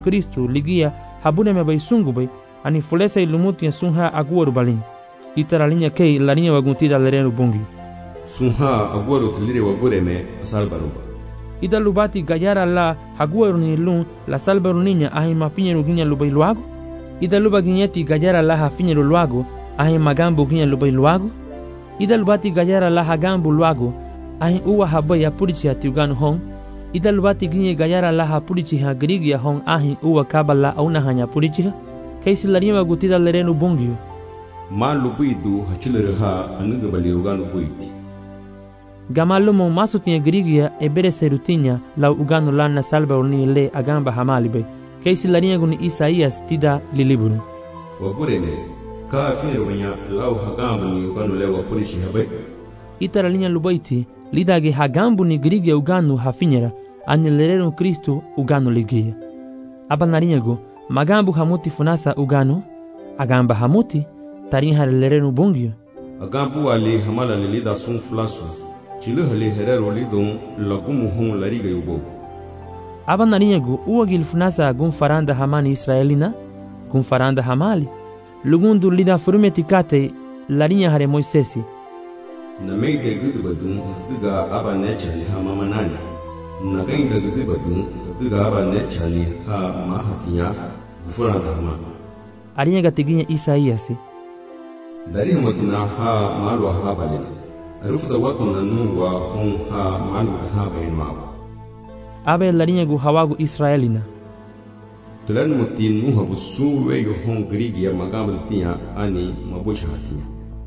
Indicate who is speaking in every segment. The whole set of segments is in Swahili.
Speaker 1: Kristo ligia habune me bai sungu bai ani fulesa ilumuti sunha aguaru balin itara linya kei larinya waguntida lerenu bungi
Speaker 2: sunha aguaru tilire wagureme asalbaruba
Speaker 1: ida lubati gayara la haguaru ni lun la salbaru ninya ahi mafinyeru ginya lubai luago ida luba ginyeti gayara la hafinyeru luago ahi magambu ginya lubai luago ida lubati gayara la hagambu luago ahi uwa habai apurichi hatiuganu hong ida lubati ginye gayara la hapurichi ha grigia hong ahi uwa kabala auna hanya purichi ha kaisi larinya wagutida lerenu bungio
Speaker 2: ma lupidu hachilere ha anuga baliuganu buiti
Speaker 1: Gamalumo masutinha grigia e bere serutinya lau ugano lana salba uni le agamba hamalibe kaisi larinha guni Isaías tida liliburu
Speaker 2: wapurene ka firo wanya lau hagambu ni ugano le wapurishi habe
Speaker 1: itara linha lubaiti lidage hagambu ni grigia ugano hafinyera anyelerero Kristo ugano ligia abanarinha go magambu hamuti funasa ugano agamba hamuti tarinha lerero bungio
Speaker 2: agambu ali hamala lilida sun flasu Chilu hali herero lidon lagumu hon lariga yubo.
Speaker 1: Aba narinyagu uwagil funasa gun faranda hamani Israelina, gun faranda hamali. Lugundu lida furumeti kate larinya hare Moisesi.
Speaker 2: Na meide gudu badun duga aba nechali ha mamanani. Na gainda gudu badun duga aba nechali ha mahatinya gufuranda hama.
Speaker 1: Arinyaga tiginya Isaías.
Speaker 2: Dari hamatina ha malwa ha balina. Arufda wakuna nungwa hon ha malu ha bayin mabu.
Speaker 1: Abe larinyagu hawagu Israelina.
Speaker 2: Tulan mutin nuha busuwe yo hon grigia magambu tinya ani mabucha hatinya.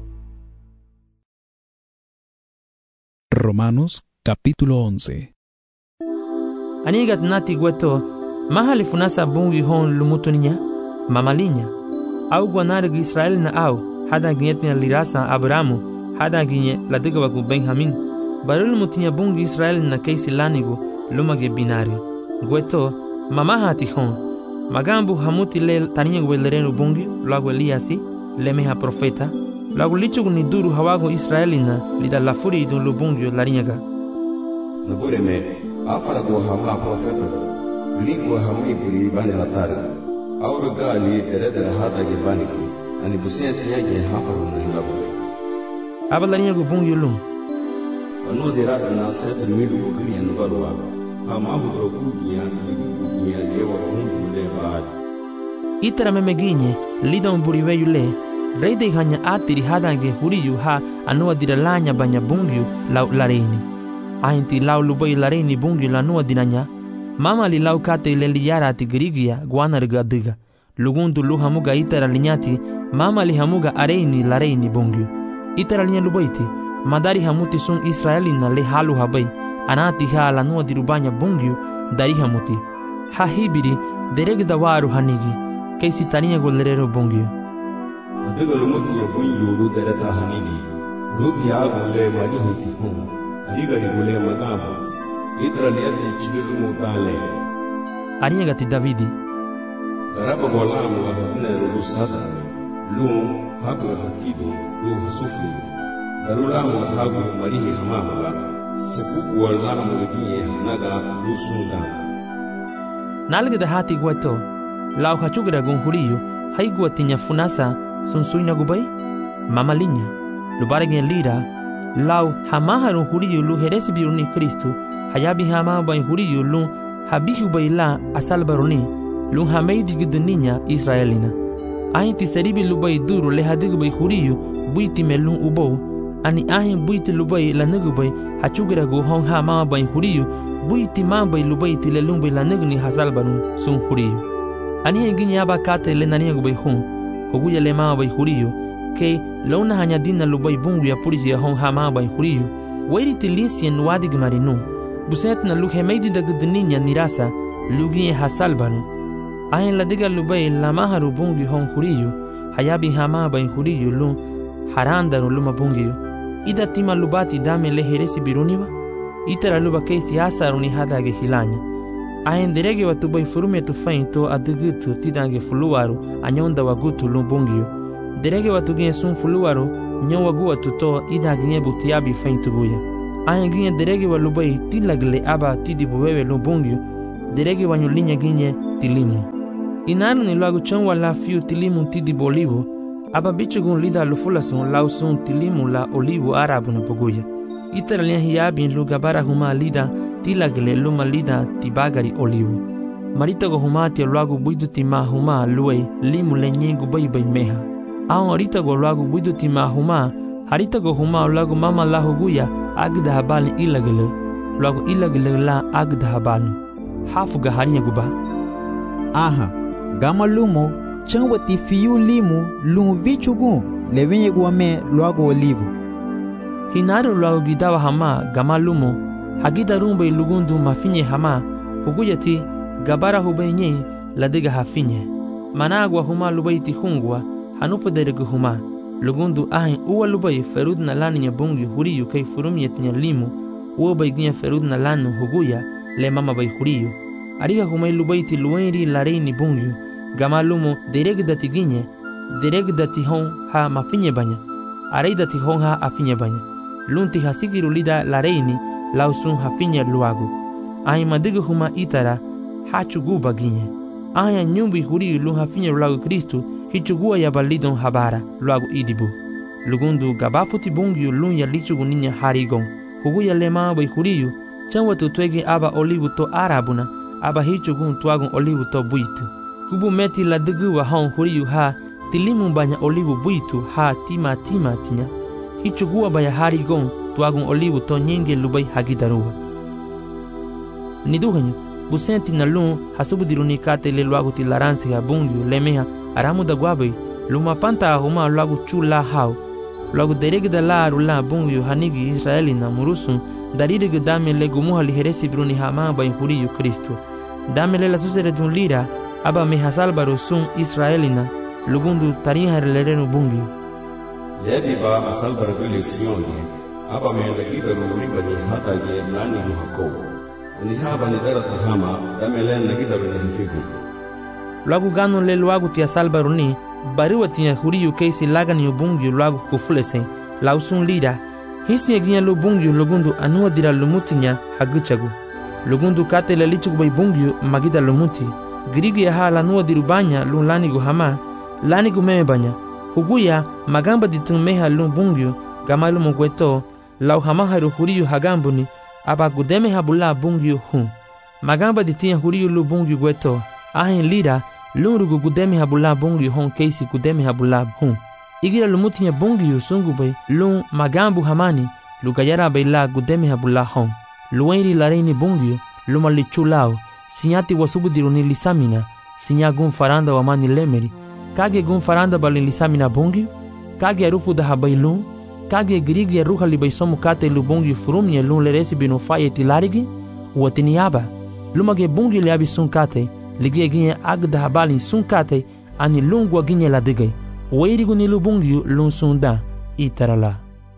Speaker 3: Romanos capítulo 11.
Speaker 1: Anigat nati gueto mahali funasa bungi hon lumutuninya mamalinya au guanargu Israelina au hada ginyetnya lirasa Abrahamu hada ginye ladiga wagu Benjamin barul mutinya bungi Israel na kaisi lanigu lumage binari gueto mamahati hon magambu hamuti le taninya welerenu bungi lagu Eliasi lemeha profeta lagu lichugu ni duru hawago Israelina lida lafuri idun lubungi larinyaga
Speaker 2: nabureme afara go hama profeta ligu hamai buri bani latari au gali eredera hada gibani ani busiyati yake hafaru na hilabu
Speaker 1: aba larinyagu bungi lum
Speaker 2: wano derada na sete midu gugri and barwa hamabu drogugia gugia lewa hungu le baad
Speaker 1: itara memeginye lidon buriwe yule reide hanya atiri hadange huriyu ha anua diralanya banya bungi lau lareini ainti lau lubai lareini bungi lanua dinanya mama li lau kate leli yara ati grigia guanarga diga lugundu lu hamuga itara linyati mama li hamuga areini lareini bungi itara linya lubaiti madari hamuti sun Israelina le halu habai anati ha lanua dirubanya bungiu dari hamuti ha hibiri deregda waru hanigi kaisi taninya golerero bungiu
Speaker 2: adiga lumuti ya bungiu lu dereta hanigi luti ya gole mani hiti hum adiga di gole magabu itara liati chigiru mutale
Speaker 1: arinya gati Davidi
Speaker 2: garaba golamu wa hatne rusada lu hagu hakidu lu hasufu darulamu hagu marihi hamamala sepuku walamu ginye naga lusunda
Speaker 1: nalgda hati gueto lau hachugra gunhuriyo haigua tinya funasa sunsuina gubai mamalinya lubargen lira lau hamaharu huriyo lu heresi biruni Kristo hayabi hama bai huriyo lu habihu baila asalbaruni lu hameidi giduninya Israelina ainti seribi lubai duru le hadigu bai huriyo buiti melun ubou ani ahin buiti lubai lanugu bai hachugra go hong ha ma bai huriyo buiti ma bai lubai tilelun bai lanugu ni hasalbarun sun huriyo ani henginya aba kate le nanigu bai hon hoguya le ma bai huriyo ke launa hanya dinna lubai bungu ya purisi ya hong ha ma bai huriyo wairi tilisien wadig marinu buset na luhe meidi da gudninya nirasa lugi hasalbarun ahin ladiga lubai lamaharu bungu hong huriyo hayabi ha ma bai huriyo lu harandaru luma bungiyo ida tima lubati dame le heresi biruniwa itara luba keisi asaruni hadage hilanya ahenderege watubai furume tufainto adugutu tidange fuluwaru anyonda wagutu lumbungiyo derege watuginye sun fuluwaru nyon wagu watuto idaginye butiabi fainto guya ahenginye derege walubai tilagle aba tidibuwewe lumbungiyo derege wanyulinya ginye tilimu. Inaru ni lagu chanwa la fiu tilimu tidi bolivo, aba bichugun lida lufulasun lausun tilimu la olivo arabu na poguya. Itaralia hiabin lu gabara huma lida tilagele luma lida tibagari olivo. Marita go huma tia lagu buidu tima huma luwe limu lenyengu bai meha. Aon arita go lagu buidu tima huma, harita go huma lagu mama la huguya agda habali ilagele. Lagu ilagele la agda habalu. Hafu gaharinya guba.
Speaker 4: Aha, gama lumo, chanwati fiu limu, lumu vichugun, levenye guame luago olivo.
Speaker 1: Hinaru lagu gidawa hama, gama lumo, hagida rumbe lugundu mafinye hama, huguyati, gabara hubenye, ladega hafinye. Managwa huma lubaiti hungwa, hanufa deregu huma, lugundu ahin uwa lubai ferud na lani nye bungi huriyu kay furumiyet nye limu, uwa bai gnya ferud na lanu huguya, le mama bai huriyu. Ariga humay lubaiti luenri lareini bungyu, gama lumo deregdati ginye, deregdati hon ha mafinye banya, areidati hon ha afinye banya. Lunti hasigiru lida lareini, lausun hafinye luagu. Ahi madiga huma itara, hachuguba ginye. Ahi nyumbi huriyu lun hafinye luagu Kristu, hichugua ya balidon habara, luagu idibu. Lugundu gabafuti bungyu lun ya lichugu ninya harigon, huguya lema bai huriyu, chanwa tutwege aba olivu to arabuna, aba hichugun tuagun olivu to buitu. Kubu meti la degu wa hon huriyu ha, tilimu banya olivu buitu ha tima tinya. Hichugua baya harigon tuagun olivu to nyenge lubai hagidarua. Niduhanyu, busenti na lun hasubu diruni kate le luagu ti laransi ha bungyu lemeha aramu da guabe, luma panta huma luagu chula hao. Luagu deregda la rula bungyu hanigi Israeli na murusun, darirege damele gumuha liheresi bruni hama bai huriyu Kristu. Damele la susere dun lira, aba mehasalbaro sun Israelina, lugundu tariha lerenu bungyu.
Speaker 2: Ledi ba asalbar guli siyoni, aba mehendagida ruriba ni hata ge nani muhakobo. Ni haba ni darata hama, damele nagida runi hafigu.
Speaker 1: Luagu gano le luagu tia salbaro ni, bariwa tia huriyu keisi lagani ubungyu luagu kufulese, lausun lira, hisi eginya lubungyu lugundu anua dira lumutinya haguchagu. Lugundu kate le lichugu bai bungyu magida lumuti. Girigi ya haa lanua dirubanya lun lanigu hama, lanigu meme banya. Huguya magamba ditun meha lun bungyu, gamalu mugweto, lau hama haru huriyu hagambuni, aba gudeme habula bungyu hun. Magamba ditia huriyu lu bungyu gweto, ahin lira, lun rugu gudeme habula bungyu hon keisi gudeme habula hun. Igira lumutinya bungyu sungu bai, lun magambu hamani, lugayara bai la gudeme habula hon. Luenri lareini bungyu, luma lichulao, sinyati wasubu diruni lisamina, sinya gun faranda wamani lemeri, kage gun faranda balin lisamina bungyu, kage arufu da habai lun, kage girigi ya ruha libai somu kate lu bungyu furumye lun leresi binu faye tilarigi, watini yaba, lumage bungyu liabi sun kate, ligie ginye agda habalin sun kate, ani lungwa ginye ladigay, weirigu ni lu bungyu lun sunda, itarala.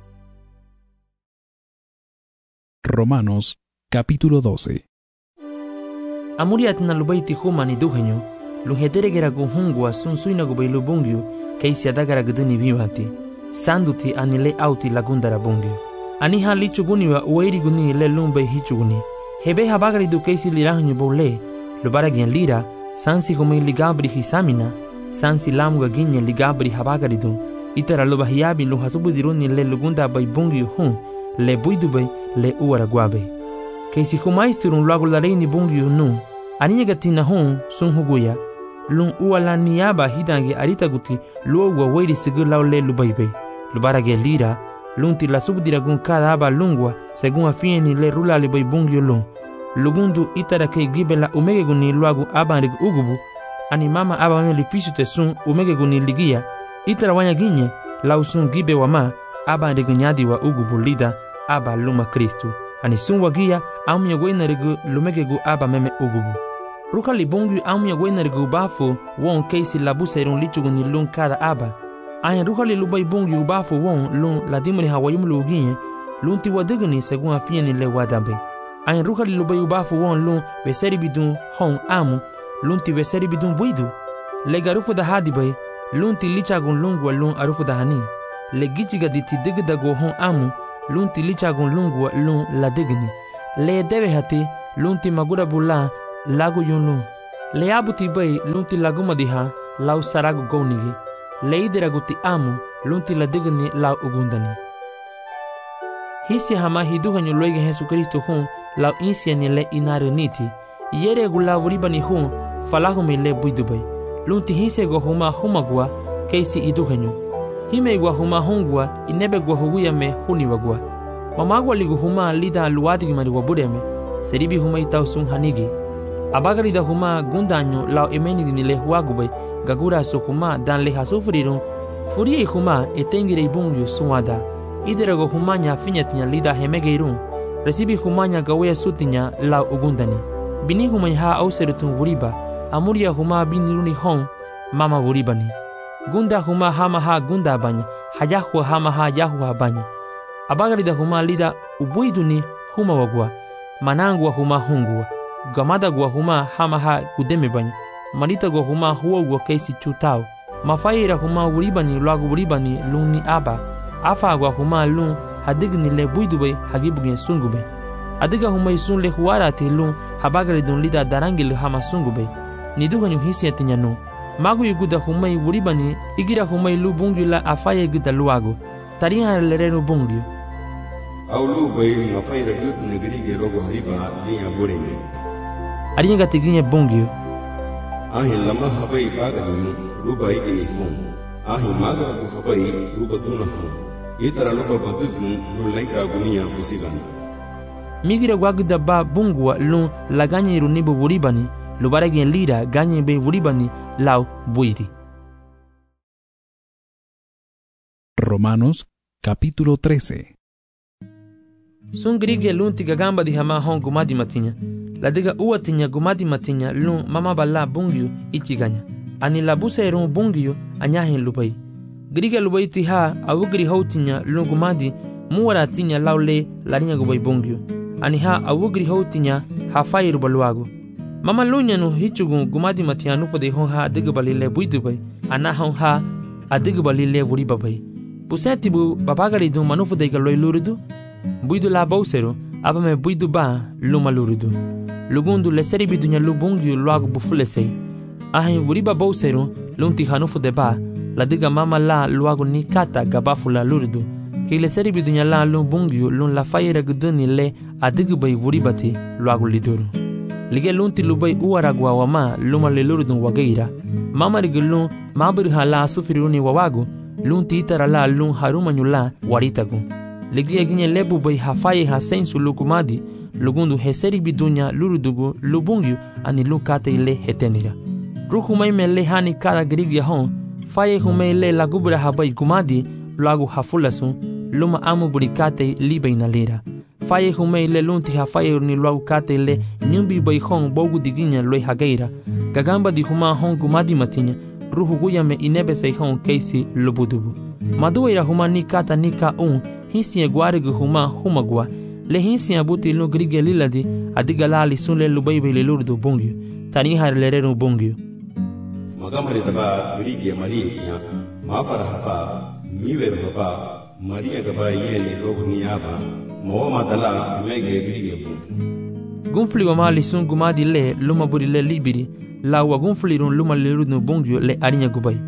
Speaker 3: Romanos, capítulo 12.
Speaker 1: Amuriat na lubaiti huma ni duhenyo, luhederegera guhungwa sunsuina gubai lubungyu, keisi adagara guduni vimati, sanduti anile auti lagundara bungyu. Ani ha lichuguni wa ueri guni le lumbe hichuguni. Hebe habagari du keisi lirahanyo bole, lubaragyan lira, sansi humay ligabri hisamina, sansi lamuga ginye ligabri habagari du, itara lubahiyabi luhasubu diruni le lugunda bai bungyu hun, le buidubai le uara guabe. Keisi humaisturun luagu lareini bungyu nu, aninya gatina hun sun huguya, lun uala niyaba hidange arita guti luogwa weiri sigur lau le lubaibe. Lubarage lira, lunti la subdiragun kada aba lungwa, segun afieni le rula libai bungyu lun. Lugundu itara kei gibe la umege guni luagu abanrig ugubu, ani mama aba meme lifisute sun umege guni ligia, itara wanya ginye, lau sun gibe wama, abanrig nyadi wa ugubu lida, aba luma Kristu. Ani sun wagia, amya gwenarigu lumegegu aba meme ugubu. Ruka libungyu amya gwenarigu bafu, won keisi labusa irun lichugu ni lun kada aba. Aya ruka li lubai bungyu bafu won lun ladimuni hawayumlu uginye, lun tiwadiguni segun afieni le wadambe. Aya ruka li lubai bafu won lun veseri bidun hon amu, lun ti veseri bidun buidu. Le garufu da hadibai, lun ti lichagun lungwa lun arufu da hani. Le gichiga di ti digdago hon amu, lunti lichagun lungwa lun la digni. Le debe hati lunti magura bula lagu yunlu. Le abuti bay lunti laguma diha lau saragu gownigi. Le ideragu ti amu lunti la digni lau ugundani. Hisi hama hiduhanyu luege Jesucristo hun lau insiani le inareniti. Yere gu lau ribani hun falahumi le buidubay. Lunti hisi go huma humagua keisi iduhanyu. Hime gua huma hongua inebe gua huguya me huniwagua. Mamagua ligu huma lida luadigi mariwa budeme. Seribi huma itau sun hanigi. Abagari da huma gundanyo lau emenigi ni le huagubay. Gagura su huma dan le hasufrirun. Furie huma etengire ibungyu suwada. Iderago humanya finyatinya lida hemegeirun. Resibi humanya gawea sutinya lau ugundani. Bini humanya auserutun wuriba. Amuria huma biniruni hon mama wuribani. Gunda huma hama ha gunda banya. Hayahua hama ha yahua banya. Abagari da huma lida ubuiduni huma wagua. Manangua huma hungua. Gamada gua huma hama ha gudeme banya. Marita gua huma huogua keisi chutao. Mafaira huma wuribani luagu wuribani luni aba. Afa gua huma lun hadigni le buidube hagibugin sungube. Adiga huma isun le huara te lun habagari dun lida darangil hama sungube. Niduganyu hisi atinyanu. Magu yuguda humai wuribani igira humai lu bungyu la afaya guda luagu. Tariha lerenu bungyu.
Speaker 2: Au lu bay mafaira gut negeri rogo hariba liya bureme.
Speaker 1: Arinya gatiginya bungyu.
Speaker 2: Ahin lama habai bagani ruba igini hum. Ahin maga bu habai ruba duna hum. Itara luba badugun lulaika gunia busigani.
Speaker 1: Migira guaguda ba bungwa lun laganya irunibu wuribani. Lubaragin lira ganyen be wuribani lau buiti.
Speaker 3: Romanos capítulo 13.
Speaker 1: Sun grige lun tiga gamba di hama hon gumadi matinya. La diga uatinya gumadi matinya lun mama bala bungyu ichiganya. Ani labusa erun bungyu anyahin lubai. Grige lubai tiha awugri hautinya lun gumadi muwara tinya laule larinya gubai bungyu. Ani ha awugri hautinya hafai rubaluagu. Mama lunya no hichugun gumadi matianu fode hon ha adigbali le buidubai. Ana hon ha adigbali le wuribabai. Puseti bu babagari dun manufu de galoi luridu. Buidu la bausero abame buidu ba luma luridu. Lugundu le seribi dunya lubungi luagu bufulesei. Ahin wuriba bausero lunti hanufu de ba. La diga mama la luagu ni kata gabafula luridu. Ki le seribi dunya la lubungi lun la fayera guduni le adigbai wuribati luagu liduru. Lige lunti lubai uaragwa wama luma le lurudun wageira. Mama rigulun mabirha la sufiruni wawagu. Lunti itara la lun harumanyu la waritagu. Lige ginye lebu bai hafaye hasensu lukumadi. Lugundu heseri bidunya lurudugu lubungyu ani lukate ile hetenira. Ruhumai me le hani kada grigya hon. Faye humei le lagubra habai kumadi luagu hafulasun. Luma amu burikate libe inalira. Faye humei le lunti hafaye ni luagu kate le nyumbi bai hon bogu diginya loi hageira. Gagamba di huma hon gumadi matinya. Ruhu guya me inebe sei hon keisi lubudubu. Maduira huma ni kata nika hisi e guarigu huma humagua. Le hisi abuti lu grige liladi adigalali sun le lubaibe le lurdu bungyu. Taniha lereru bungyu.
Speaker 2: Magamari taba grige Maria kia. Mafara hapa miweru hapa. Maria gaba yene rogu niyaba. Mooma dala mege grige bungyu.
Speaker 1: Gunfli wa mali sun gumadi le luma buri le libiri. La wa gunfli run luma le lurdu bungyu le arinya gubai.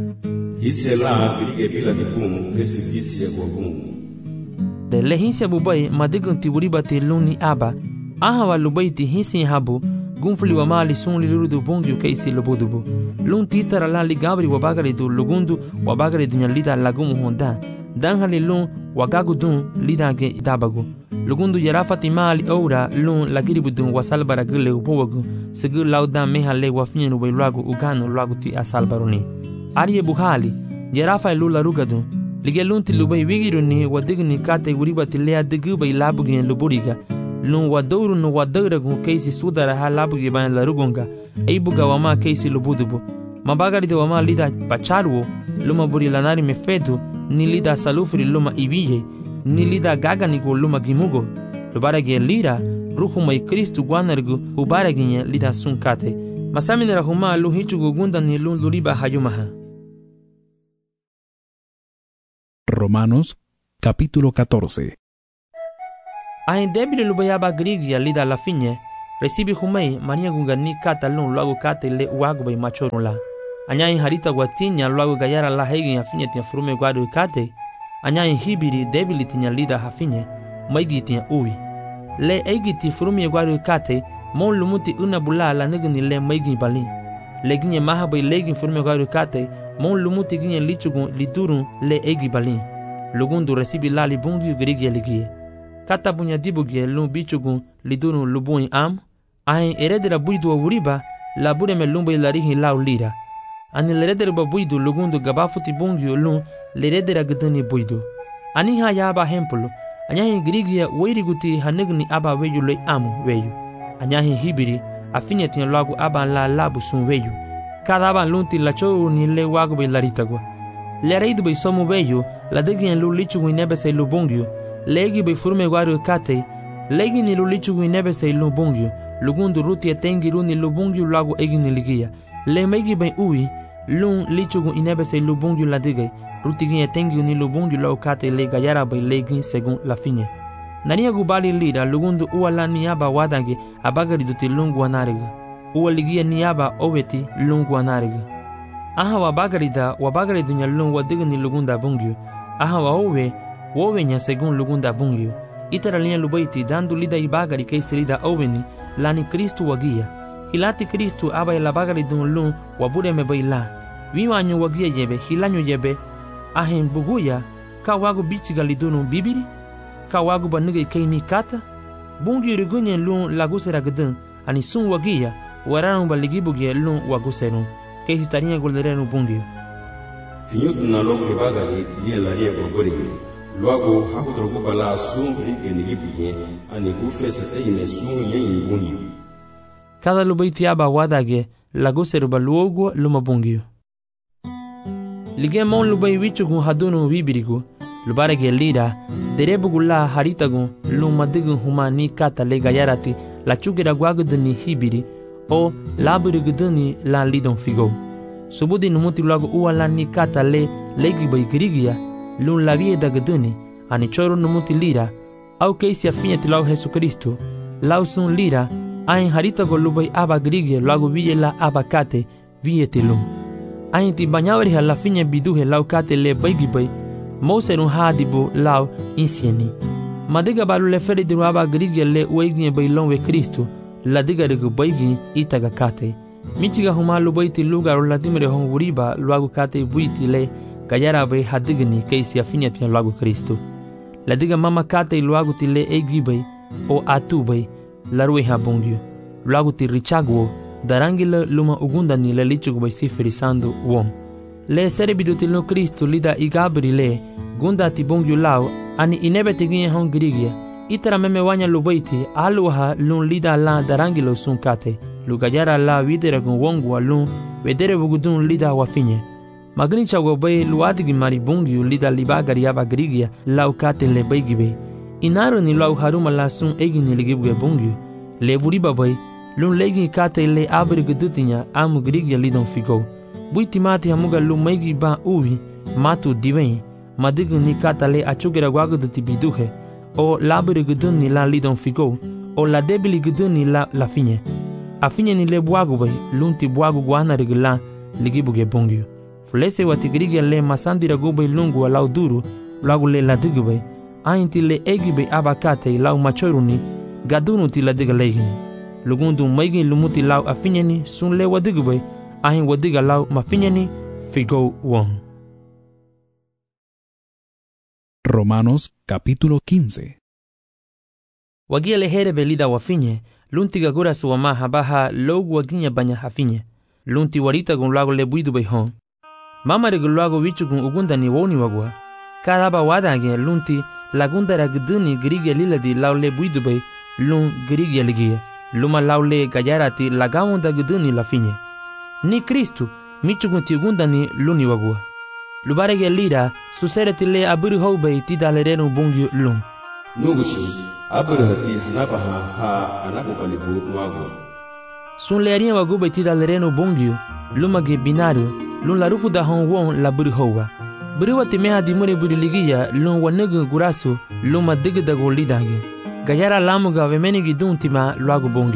Speaker 2: Hisi la grige bila dikum kesi hisi ya guagungu.
Speaker 1: De le hisi bubai madigunti wuribati luni aba. Aha wa lubaiti hisi habu. Gunfli wa mali sun li lurdu bungyu keisi lubudubu. Lun titara la ligabri wa bagari du lugundu wa bagari dunya lida lagumu honda. Danghali lun wagagu dun lida ge idabagu. Lugundu yarafati mali oura lun lagiribu dun wasalbara gule upowagu. Segu lauda meha le wafinyenu bai luagu uganu luagu ti asalbaruni. Ariye buhali yarafa lula rugadu. Lige lunti lubai wigiruni wadigni kate wuribati lea digubai labugien luburiga. Lun wadouru no wadauragu keisi sudara ha labugi bayan larugunga. Eibuga wama keisi lubudubu. Mabagari de wama lida pacharuo. Luma buri lanari mefedu. Ni lida salufri luma ibiye. Ni lida gaganigo luma gimugo. Lubarage lira. Ruhumai Kristu guanargu ubaraginye lida sunkate. Masaminera huma lu hichugu gunda ni lun luriba hayumaha.
Speaker 3: Romanos capítulo 14.
Speaker 1: Ahin debile lubayaba grigia lida la finye. Recibi humei mania gunga ni kata lun luagu kate le uagu bai machorun la. Anyai harita guatinya luagu gayara la hegi hafinya tia furume guadu kate. Anyai hibiri debili tinya lida hafinya maigi tia uwi. Le egi ti furume guadu kate mon lumuti una bula la negni le maigi balin. Le ginye maha bai legi furume guadu kate mon lumuti ginye lichugun liturun le egi balin. Lugundu recibi lali bungi grigi ligie. Kata bunya dibugie lun bichugun lidurun lubun am. Ahin eredera buidu wa wuriba la bureme lumba ilarihi lau lira. Ani leredera ba buidu lugundu gabafuti bungi lun leredera gdani buidu. Ani ha ya aba hempulu. Anyahi grigia weiriguti hanegni aba weyu le amu weyu. Anyahi hibiri afinya tinya lagu aba la labu sun weyu. Kada aba lunti la chou ni le wagu be laritagwa. Le reidu be somu weyu la degien lu lichu inebese lubungyu. Legi be furume guaru kate. Legi ni lu lichu inebese lubungyu. Lugundu ruti etengi runi lubungyu lagu egi ni ligia. Le megi be ui lun lichu inebese lubungyu la digay. Ruti gin etengi ni lubungyu lagu kate le gayara be legi segun la finye. Nania gubali lira lugundu uala niaba wadange abagari duti lungu anariga. Uwa ligia niaba oweti lungu anariga. Aha wabagari dunya lungu wadiga ni lugunda bungyu. Aha wowe nya segun lugunda bungyu. Itara linya lubaiti dandu lida ibagari kaisi lida oweni lani Kristu wagia. Hilati Kristu aba ilabagari dun lun wabure mebaila. Viwanyu wagia yebe hilanyu yebe. Ahin buguya ka wagu bichiga lidunu bibiri. Ka wagu banige kaini kata. Bungyu rigunye lun lagusera gdun. Ani sun wagia waranu baligibugie lun waguserun. Kaisi tarinya golderenu bungyu.
Speaker 2: Finyutu na logo ibagari liye laria gogori. Luago hakutrogu bala sun rike nigibugie. Ani kufesa teyine sun yenyi bungyu.
Speaker 1: Kada lubaiti aba wadage laguseru baluogu luma bungyu. Lige mon lubai wichugun hadunu wibirigu. Lubarege lira derebugula haritagun lumadigun humani kata le gayarati la chugira guagudani hibiri o laburigudani la lidon figo. Subudi numuti luagu uala ni kata le legi bai grigia lun lavie dagudani ani choro numuti lira au keisi afinyati lau Jesu Kristo lau sun lira ain haritago lubai aba grigia luagu viela aba kate vieti lun. Ain ti banyawari la finya biduhe lau kate le baigi bai Mouserun hadibu lau insieni. Madiga balu le feri diru aba grigia le ueginye bailon we Kristu la diga rigu baigi itaga kate. Michiga humalu baiti lugar la dimre hon wuriba luagu kate buiti le gayara bai hadigni keisi afinya tia luagu Kristu. La diga mama kate luagu ti le egi bai o atu bai la rue habungyu. Luagu ti richaguo darangi le luma ugundani le lichugu bai siferi sandu wom. Le serebiduti no Kristu lida igabri le gunda ti bongyu lau ani inebete ginye hon grigia. Itara meme wanya lubaiti aluha lun lida la darangilo sun kate. Lugayara la videre gun wongwa lun wedere bugudun lida wafinye. Magnicha wabay luadigi mari bongyu lida libagari aba grigia lau kate le baigibe. Inaru ni lau haruma la sun egini ligibwe bongyu. Le vuriba bay lun legi kate le abri gudutinya amu grigia lidon figo. Buiti mati hamuga lu maigi ba uwi matu diveni madigu ni kata le achugera guagudu ti biduhe o laburi gudun ni la lidon figo o la debili gudun ni la finye afinye ni le buagu bai lunti buagu guana rigla ligibuge bongyu fulese wati grigia le masandira gubai lungu wa lau duru lagu le la digu bai ainti le egi bai abakate lau machoru ni gadunu ti la diga legini lugundu maigi lumuti lau afinye ni sun le wadigu bai ahin wadiga lau mafinyani figo won.
Speaker 3: Romanos capítulo 15.
Speaker 1: Wagia lehere belida wafinye, lunti gagura suwama habaha logu waginya banya hafinye. Lunti warita gun lago lebuidu behon. Mama regu lago wichu gun ugunda ni woni wagwa. Kadaba wadange lunti lagunda ragduni grigia liladi lau lebuidu beh lun grigia ligia. Luma lau le gayarati lagawunda gduni lafinye. Ni Kristu michugun ti ugunda ni luni wagua. Lubarege lira susereti le aburi hoube ti dalerenu bungyu lun.
Speaker 2: Nugushi aburi hati hanabaha ha anabukalibu nwagua.
Speaker 1: Sun learia wagube ti dalerenu bungyu lumage binaru lun la rufu da hon won la buri howa. Buri wati meha di mure buri ligia lun wanegu gurasu luma digidago lidange. Gayara lamuga vemenigi duntima luagu bungyu.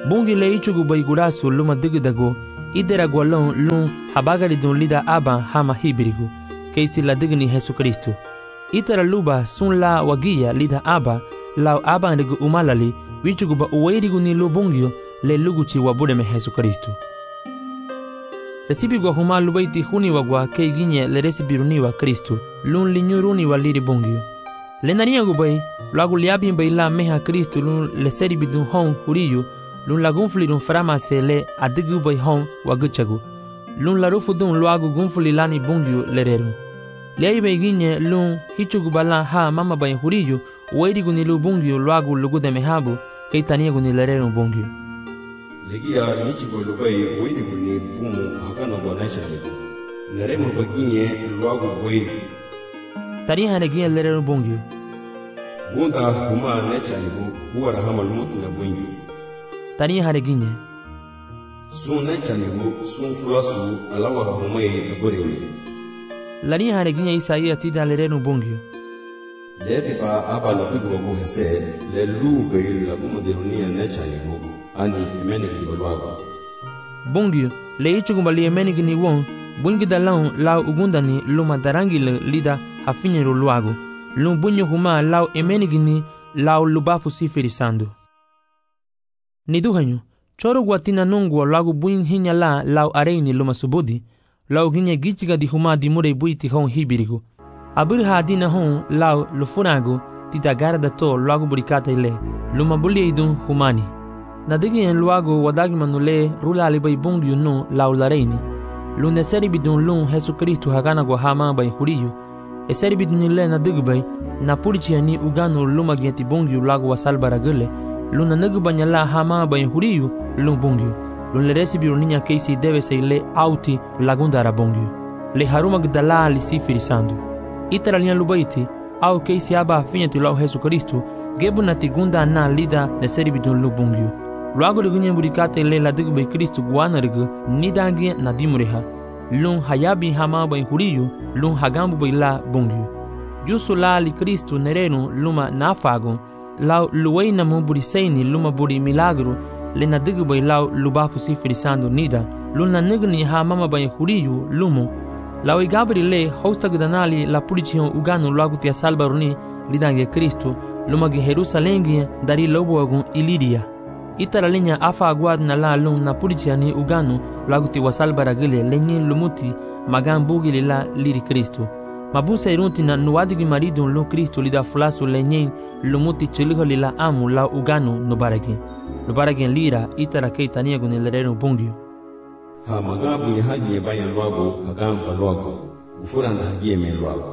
Speaker 1: bungi le ichugu bai gurasu luma digdago idera gwalon lun habagari dun lida aba hama hibirigu keisi la digni Jesu Kristo itara luba sun la wagia lida aba lau aba ndigu umalali wichugu ba uwairigu ni lu bungio le luguchi wabudeme Jesu Kristo resibi gwa huma lubaiti huni wagwa kei ginye le resibi runiwa Kristo lun linyuruni wa liri bungio le nania gubai lagu liabi bai la meha Kristo lun le seribi dun hon huriyu lun la gunfuli dun framase le adigu bai hon waguchagu lun la rufu dun luagu gunfuli lani bungio lerero le bai ginye lun hichugu bala ha mama bai huriyu wairigu ni lu bungio luagu lugude mehabu kei taniagu ni lerero bungio
Speaker 2: legia nichigo lubai wairigu ni bumu hakana gwa naishanigu neremo baginye luagu wairigu
Speaker 1: tari hanegia lerero bungio
Speaker 2: gunda huma naishanigu huwara hama lumutu na bungio
Speaker 1: tari haneginya
Speaker 2: sun naishanigu sun fulasu alawa humai aboremi
Speaker 1: lari haneginya Isaia tida lerero bungio
Speaker 2: lebe ba aba la bigo go hese le lube la como de unia naishanigu ani imeni kibolwago
Speaker 1: bungio le ichugu li emeni gini won bungi dalon lau ugundani luma darangi le lida hafinyero luago lum bunyo huma lau emeni gini lau lubafu sifirisando niduhanyo choro guatina nungwa lagu buin hinya lau areini luma subudi lau ginye gichiga di huma di mure buiti hon hibirigo abir hadina hon lau lufurago titagara da to lagu burikata ile luma bulie idun humani nadigi en luago wadagi manule rula alibai bungyu no lau lareini lune seri bidun lun Jesu Kristo hagana gwa hama bai huriyu e seri bidun ile nadigi bai na purichi ni ugano luma gieti bungyu lagu wasalbara gele luna nagu banyala hama bai huriyu lun bungyu lun le resi biruninya keisi deve se ile auti lagundara bungyu le haruma gdala li sifirisando itara lian lubaiti au keisi aba finyati lau Jesu Kristo gebu na tigunda na lida de seri bidun lu bungyu luago de gunye burikate le la digbe Kristo guana regu nidangi na dimureha lun hayabi hama bai huriyu lun hagambu bai la bungyu jusu la li Kristo nereno luma nafago lau luwei na mu buriseini luma buri milagro le na digbe lau lubafu sifirisando nida lun na nigni hama bai huriyu lumu lau igabri le hosta gudanali la pulichion ugano luago tia salbaruni lidangi Kristo luma gi Jerusalengi dari lobo ilidia itara linya afa aguad na la lung na purichiani ugano laguti wasalbara gile lenye lumuti magan bugi la liri Kristo mabusa irunti na nuadigi marido lo Kristo lida fulasu lenye lumuti chiliho lila amu la ugano nubaragi lira itara kei tania gune lerero bungio
Speaker 2: ha magabu ya haji ya bayan luago hagamba luago ufuranda haji ya men luago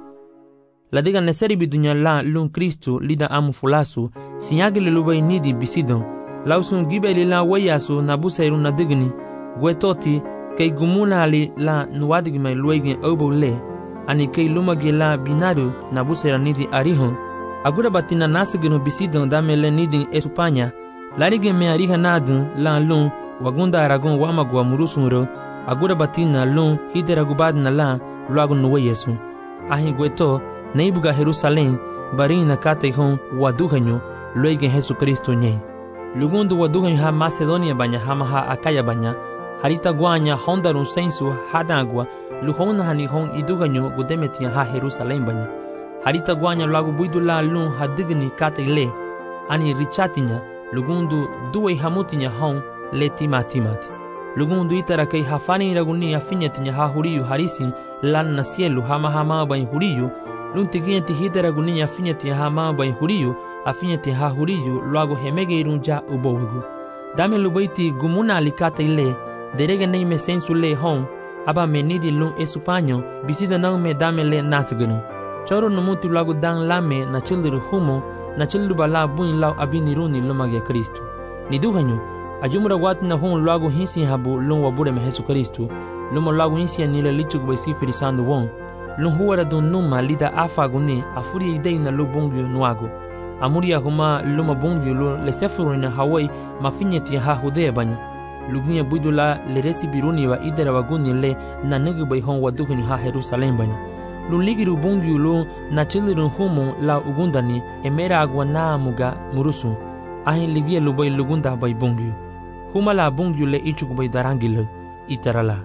Speaker 1: la diga neseri bidunya la lung Kristo lida amu fulasu sinyagile lubai nidi bisidon lausun gibeli la wayasu na busairu na digni gwetoti kei gumuna ali la nuadigi mai luegi obo le ani kei lumagi la binadu na busaira nidi arihon agura batina nasigino bisidon damele nidi esupanya larige me ariha nadun la lun wagunda aragon wamagwa murusunro agura batina lun hidera gubad na la luagun nuwayesu ahi gweto neibuga Jerusalem barin na kate hon waduhanyo luegi Jesu Kristo nye lugundu waduhan ha Macedonia banya hama ha Akaya banya harita guanya hondarun sensu hadagwa luhona hani hon iduganyo gudemetia ha Jerusalem banya harita guanya lagu buidula lun hadigni katile ani richatinya lugundu duwe hamutinya hon letimati lugundu itara kei hafani raguni afinyatinya ha huriyu harisi lan na cielo hama banya huriyu luntigienti hidera gunia afinyatinya hama banya huriyu afinyati ha huriyu luago hemege irunja ubowigu dame lubaiti gumuna alikata ile derege neime sensu le hon aba menidi lun esupanyo bisida nang me dame le nasgunu choro numuti luago dan lame na childiru humo na childiru bala buin lau abiniruni lumage Kristo niduhanyo ajumura watu na hon luago hinsi habu lun wabure me Jesu Kristo lumo luago hinsi anile lichuk besi firisando won lun huwara dun numa lida afaguni afuri idei na lubungyo nuago amuria huma luma bungyo lo le sefurina hawai mafinyeti ha hudea banya lugunya budula le resibiruni wa idera wagunye le na negu bai hon waduhuni ha Jerusalem banya luligiru bungyo lo na chiliru humo la ugundani emera agwa na muga murusu ahin ligia lubay lugunda bay bungyu. Humala bungyu le ichuk bay darangil itarala.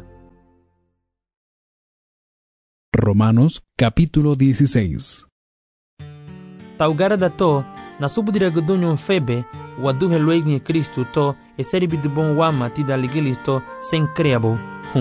Speaker 3: Romanos capítulo 16.
Speaker 1: Taugara da to, na subudira gudunyo febe, waduhe luegni Kristu to, e seribi de bon wama tida ligilis to, sen creabo,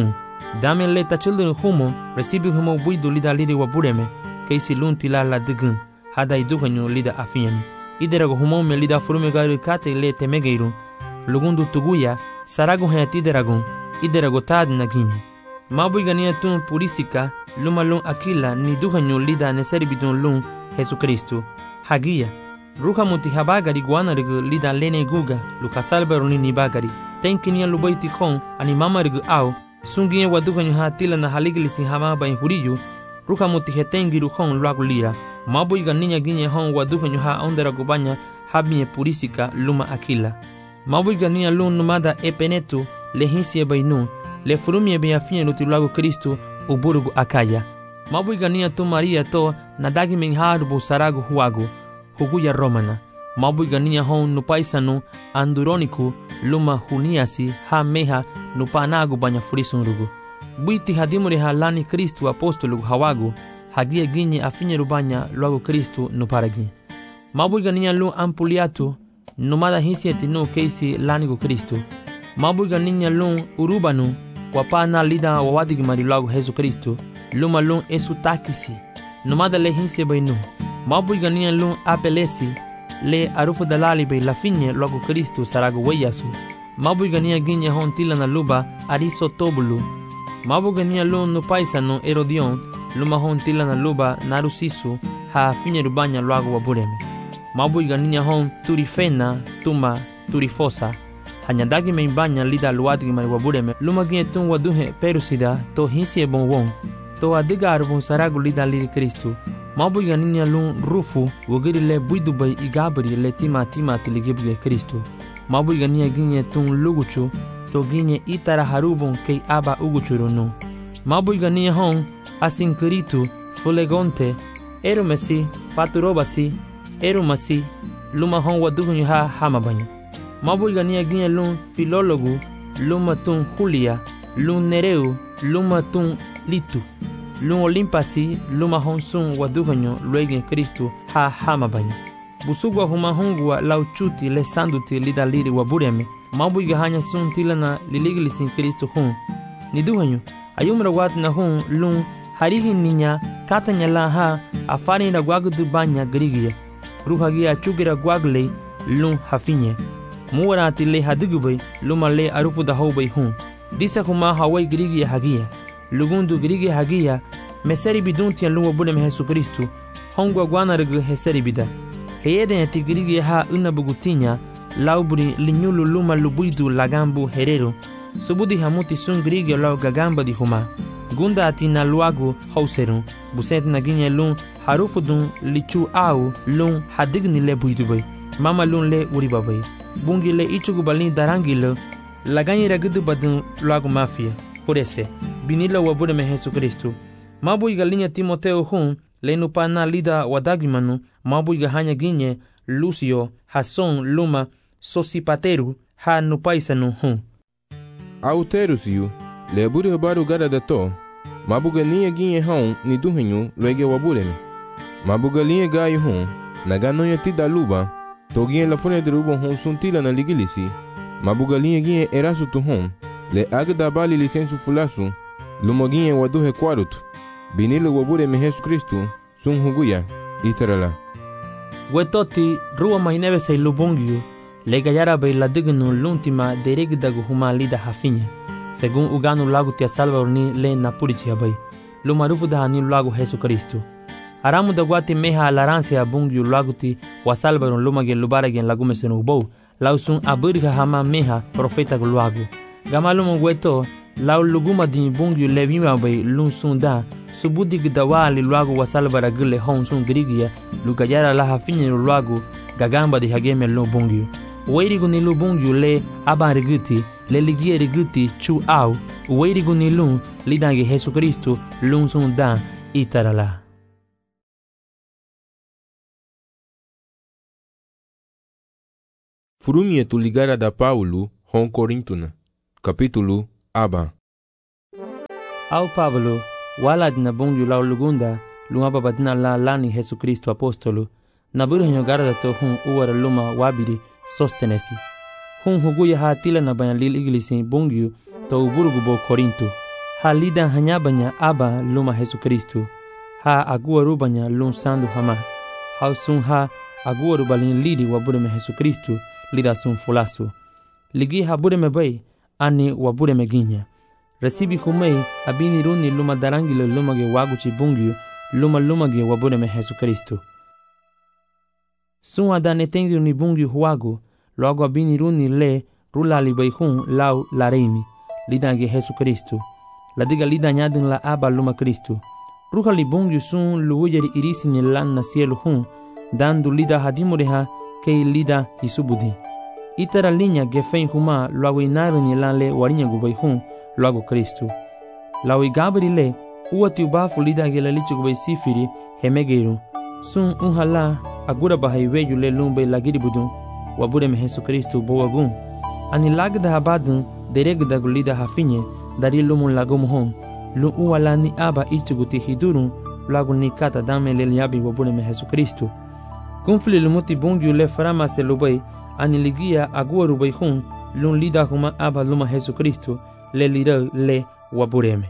Speaker 1: Dame leta children humo, recibi humo buidu lida lidi wabureme, keisi lunti la la digun, hada iduhanyo lida afiani. Iderago humo me lida furume gari kate le temegeiru, lugundu tuguya, sarago hayat iderago tad nagini. Mabu igania tun purisika, luma lun akila ni duhanyo lida neseribidun lun Jesu Kristu. Hagia, ruha muti habagari guanarigu lida lene guga, lukasalbero ni nibagari. Tenkinia lubaiti kon, animamarigu au, sungie waduhanyo hatila na haligilisi hamaba in huriyu, ruha muti hetengiru hon luagu lira. Mabu igania ginye hon waduhanyo ha onderago banya, habie purisika luma akila. Mabu igania lun numada epenetu, lehinsie bainu, le furumie be afine lutilago Kristu uburugu akaya. Mabu igania tu Maria to nadagi menharubu saragu huagu huguya romana. Mabu igania hon nupaisanu anduroniku luma huniasi ha meha nupanagu banya furisunrugu. Buiti hadimuri halani Kristu apostolugu hawagu hagia ginye afine rubanya luagu Kristu nuparagi. Mabu igania lu ampuliatu numada hinsieti nu keisi lanigu Kristu. Mabu igania lu urubanu wapana lida wawadigi marilagu Jesu Kristu, luma lun esu takisi, numada le hinse bainu. Mabu igania lun apelesi, le arufu dalali bay lafinye lagu Kristu saragu weyasu. Mabu igania ginye hon tila na luba ariso tobulu. Mabu igania lun nupaisano erodion, luma hon tila na luba narusisu, ha finye rubanya lagu wabureme. Mabu igania hon turifena, tuma, turifosa, hanyadagi meimbanya lida luadigi mari wabureme lumagie tun waduhe perusida to hinsie bonwon to adiga arbon saragu lida liri Kristu. Mabu igania lun rufu wogiri le buidubay igabri le tima tiligibuge Kristu. Mabu igania ginye tun luguchu to ginye itara harubon kei aba uguchurunu. Mabu igania hon asinkiritu fulegonte erumesi paturobasi erumasi luma hon waduhunyu ha hamabanya. Mabu igania ginye lun filologu, luma tun Julia, lun Nereu, luma tun Litu, lun Olimpasi, luma honsun waduhanyo luegen Kristu ha hamabanya. Busugwa humahungwa lauchuti le sanduti lida liri wabureme, mabu igahanya sun tilana liligilisin Kristu hun. Niduhanyo, ayumra wat na hun lun harihin ninya katanya la ha afari na gwagudu banya grigia, ruhagia chugira gwagle lun hafinye. Muwarati le hadugubay luma le arufu da hobay hun. Disa kuma hawai grigia hagia. Lugundu grigia hagia meseri biduntian luma budem Jesu Kristu. Hongwa guanargu heseri bida. Heyeden ati grigia ha unabugutinya lauburi linyulu luma lubuidu lagambu herero. Subudi hamuti sun grigia lau gagamba di huma. Gunda ati na luagu hauserun. Buset na ginye lun harufu dun lichu au lun hadigni le buidubay. Mama lun le uribabay. Bungi le ichugu balini darangilo lagani ragudu badun lagu mafia porese binila wabureme Jesu Kristu. Mabu igalinya Timoteo hun le nupana lida wadagimanu. Mabu igahanya ginye Lucio Hason luma Sosipateru ha nupaisanu hun.
Speaker 5: Auterusiu le buri baru gada da to. Mabu gania ginye hun ni duhenyu luege wabureme. Mabu galinye gayu hun naganonya tida luba. Toginye la fune de rubon hon suntila na ligilisi, mabugalinye ginye erasu tu hon, le agda bali lisensu fulasu, lumoginye waduhe kwarutu, binile wabure me Jesu Kristu, sun huguya, itarala.
Speaker 1: Wetoti ruwa mainebe say lubongyu, le gayara bay la dignu l'ultima deregdagu huma lida hafinya, según uganu lagu tia salva ni le napurichi abay, lumarufu da ni lagu Jesu Kristu. Aramu da guati meha alaransia bungyu laguti wasalbaron lumagen lubaragen lagumesen ubou, lausun abirga hama meha profeta guluagu. Gamalumo gueto, lau luguma di bungyu levima bay lun sunda, subudi gdawali luagu wasalbara gile hon sun grigia, lugayara la hafinye luagu, gagamba di hageme lu bungyu. Weirigu ni lu bungyu le abariguti, le ligie riguti chu au, weirigu ni lun lidange Jesu Kristu lun sunda itarala.
Speaker 5: Furumietu ligara da Paulo hon Corintuna. Capítulo aba.
Speaker 1: Au Pablo, walad na bongyu lau lugunda, lungaba badna la lani Jesu Kristo apostolo, na buru garda to hun uwara luma wabiri sostenesi. Hun huguya ha tila na banyan lil iglisi bongyu to uburugu bo Korinto. Ha lida hanyabanya aba luma Jesu Kristo. Ha agua rubanya lun sandu hama. Ha sun ha agua rubalin lidi wabure me Jesu Kristo lida sun fulasu. Ligi ha bure me bay ani wabure me ginya. Resibi humei abini runi luma darangile luma ge waguchi bungyu luma ge wabure me Jesu Kristo. Sun adane tengi ni bungyu huagu logo abini runi le rula li hun lau lareimi lida ge Jesu Kristo. La diga lida nyadin la aba luma Kristo. Ruha li bungyu sun luuyeri irisi ni lan na cielo hun dandu lida hadimureha kei lida hisubudi. Itara linya ge fein huma logo inaru ni lan le warinya gubai hun logo Kristo. Lau igabri le uati ubafu lida ge la lichu gubai sifiri hemegeiru. Sun unhala agura bahaiweju le lumbe lagiri budun wabure me Jesu Kristo boagun. Ani lagda habadun deregda gulida hafinye dari lumun lagum hon. Lu uwala ni aba ichuguti hidurun lagu ni kata dame le liabi wabure me Jesu Kristo. Kunfli lumuti bungyu le farama se lubai ani ligia agua rubai hun lun lida huma aba luma Jesu Kristo le lira le wabureme.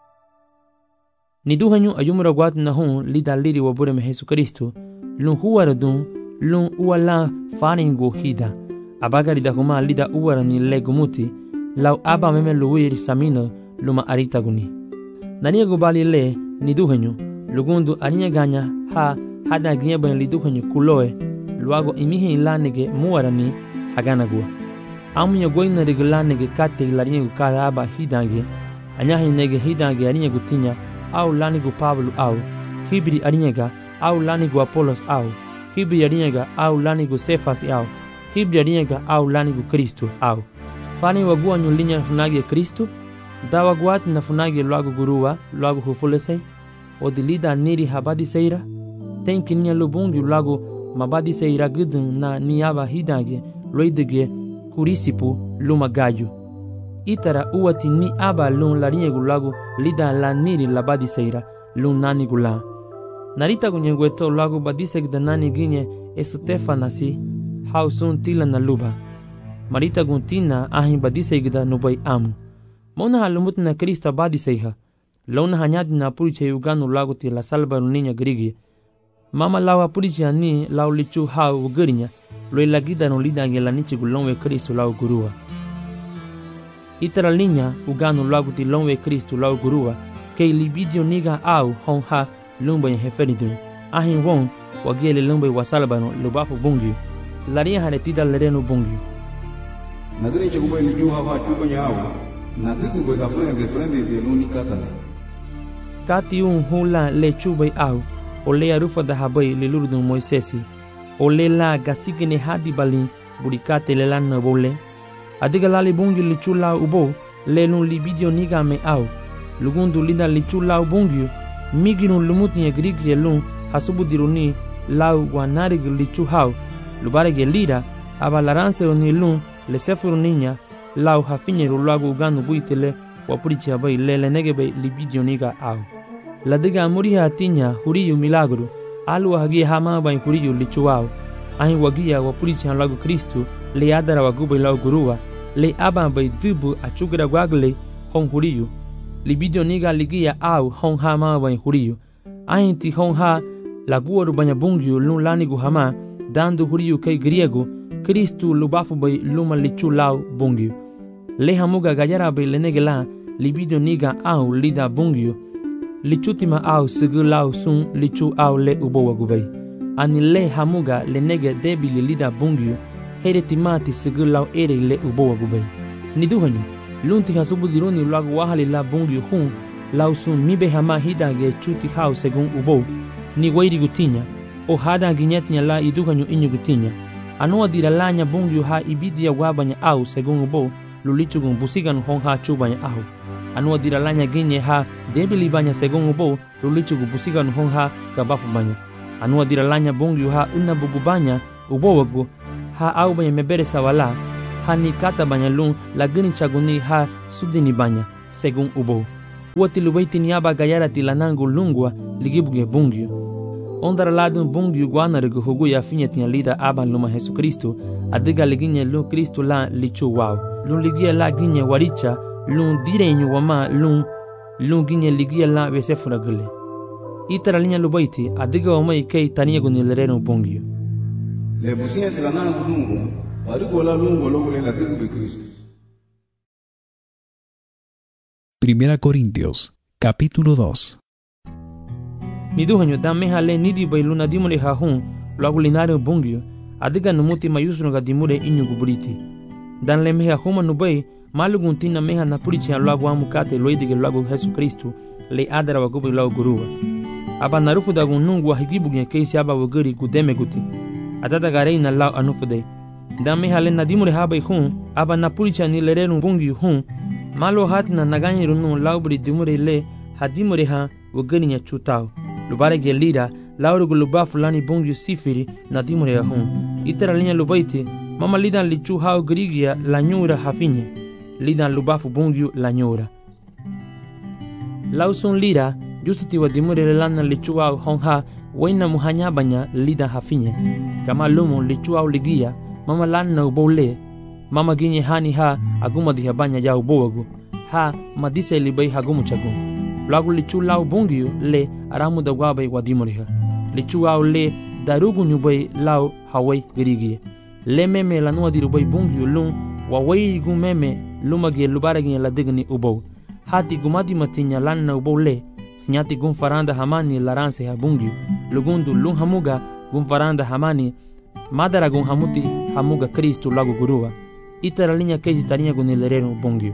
Speaker 1: Ni duhanyu ayumura guat na hun lida liri wabureme Jesu Kristo lun huwara dun lun uwala faringu hida. Abagari da huma lida uwara ni le gumuti lau aba meme luwiri samino luma arita guni. Nania gubali le ni duhanyu lugundu arinya ganya ha hada ginya ban li duhanyu kuloe luago imihi ilanege muarani haganagua. Amunya goina regulanege kate ilarinya gukara aba hidange anyahi nege hidange arinya gutinya au lanigu Pablo au hibri arinyega au lanigu Apolos au hibri arinyega au lanigu Sefas au hibri arinyega au lanigu Kristo au fani wagua nyulinya funagi Kristo dawa guat na funagi luago gurua luago hufulesei odilida niri habadi seira tenki nia lubungi luago mabadi seira gudun na niaba hidage loidege kurisipu luma gayu. Itara uwati ni aba lun larinye gulago lida la niri labadi seira lun nani gula. Narita gunyegweto lago badisek da nani ginye esutefa nasi hausun tila na luba. Marita guntina ahin badisek da nubai amu. Mona halumut na Krista badiseiha. Lona hanyadi na puriche uganu lago ti la salba runinya grigi. Mama lawa puriche ani lau lichu hau ugarinya. Loi lagida no lida ngela nichi gulonwe Kristo lau gurua. Itara linya uganu lago ti lonwe Kristo lau gurua. Kei libidio niga au hon ha lumba ya heferidun. Ahin won wagele lumba wasalba no lubafu bungi. Laria haletida lereno bungi.
Speaker 2: Nagani chakuba iliju hava chupa nyao. Nadiku gwe gafrene gefrene de luni katana.
Speaker 1: Kati hula le chubai au. Ole arufa da habai le lurdun Moisesi. Ole la gasigene hadi balin burikate le lan bole. Adiga lali bungi le chula ubo le lun libidio niga me au. Lugundu linda le chula ubungi migirun lumuti ye grigri lun hasubu diruni lau wanari le chuhau. Lubare ge lida abalaranse oni lun le sefuru ninya lau hafinye rulago uganu buitele wapurichi abai le negebe libidio niga au. La diga muriha tinya huriyu milagro alu hagia hama bai huriyu lichuao ahin wagia wapurichi lago Kristo le adara wagubai lau gurua le aba bai dubu achugira gwagle hon huriyu libidio niga ligia au hon hama bai huriyu ahin ti hon ha laguaru banya bungyu lun lanigu hama dandu huriyu kai griego Kristo lubafu bai luma lichu lau bungyu le hamuga gajara bai lenegela libidio niga au lida bungyu lichutima au sigu lau sun lichu au le ubo wagubai. Ani le hamuga le nege debili lida bungyu heretimati sigu lau ere le ubo wagubai. Niduhanyu, lunti hasubu dironi lagu wahali la bungyu hun lau sun mibe hama hidage chuti hau segun ubo ni wairi gutinya o hada ginyetnya la iduhanyu inyu gutinya. Anua diralanya bungyu ha ibidia wabanya au segun ubo lulichugun busigan hon ha chubanya au. Anua diralanya ginye ha debili banya segun ubo lulichugu busigan hon ha gabafu banya. Anua diralanya bungyu ha unabugu banya ubo wagu ha au banya mebere sawala, ha ni kata banya lung lagini chaguni ha sudini banya, según ubo. Uati lubaiti ni aba gayara tilanangu lungwa ligibuge bungyo. Ondara ladun bungyo guanarigu hugu ya finya tia lida aba luma Jesu Kristo, adiga liginye lu Kristo la lichu wow. Lun ligia la ginye waricha, lun direnyu wama lun ginye ligia la vesefura gule. Itara linya lubaiti, adiga wama ikei tania gunilereno bungyo.
Speaker 2: Le businha tilanangu lungu, parigo la lungo logo le latigu de Cristo.
Speaker 3: 1 Corintios, capítulo 2.
Speaker 1: Niduhanyo damehale nidi bailuna dimure hahun, lagulinare bungyo, adiga numuti mayusruga dimure inyu guburiti. Dan le meha huma nubai, maluguntina meha napurichi an lagu amukate loidige lagu Jesu Kristo, le adara wagubi lagu guruwa. Aba narufu dagun nungu wa higibugen keisi aba waguri gudeme guti. Adada garei na lau anufudei. Dan mehale nadimure habai hun, aba napurichi an ilerenu bungyo hun, malo hatina naganyiru nun laubri dimure le hadimure ha waguri nya chutao. Lubare gelida laurugu lubafu lani bungyo sifiri na dimure ya hun. Itara linya lubaiti, mama lidan lichu hao grigia la nyura hafinye. Lidan lubafu bungyo la nyura. Lausun lira, justuti wa dimure lana lichu hao honha, waina muhanya banya lidan hafinye. Kama lumu lichu hao ligia, mama lana ubole. Mama ginye hani ha, aguma diha banya ya uboagu. Ha, madise libai hagumu chagu. Lagu lichu lau bungyo le aramu da wabai wadimuriha. Lichu au le darugu nyubai lau hawai girigie. Le meme la nua dirubai bungyo lung wawai gu meme lumagi lubaragi la digni ubou. Hati gumadi matinya lanna ubou le sinyati gun faranda hamani laranse ha bungyo. Lugundu lung hamuga gun faranda hamani madara gun hamuti hamuga Kristo lagu gurua. Itara linya keji tarinya gunilereno bungyo.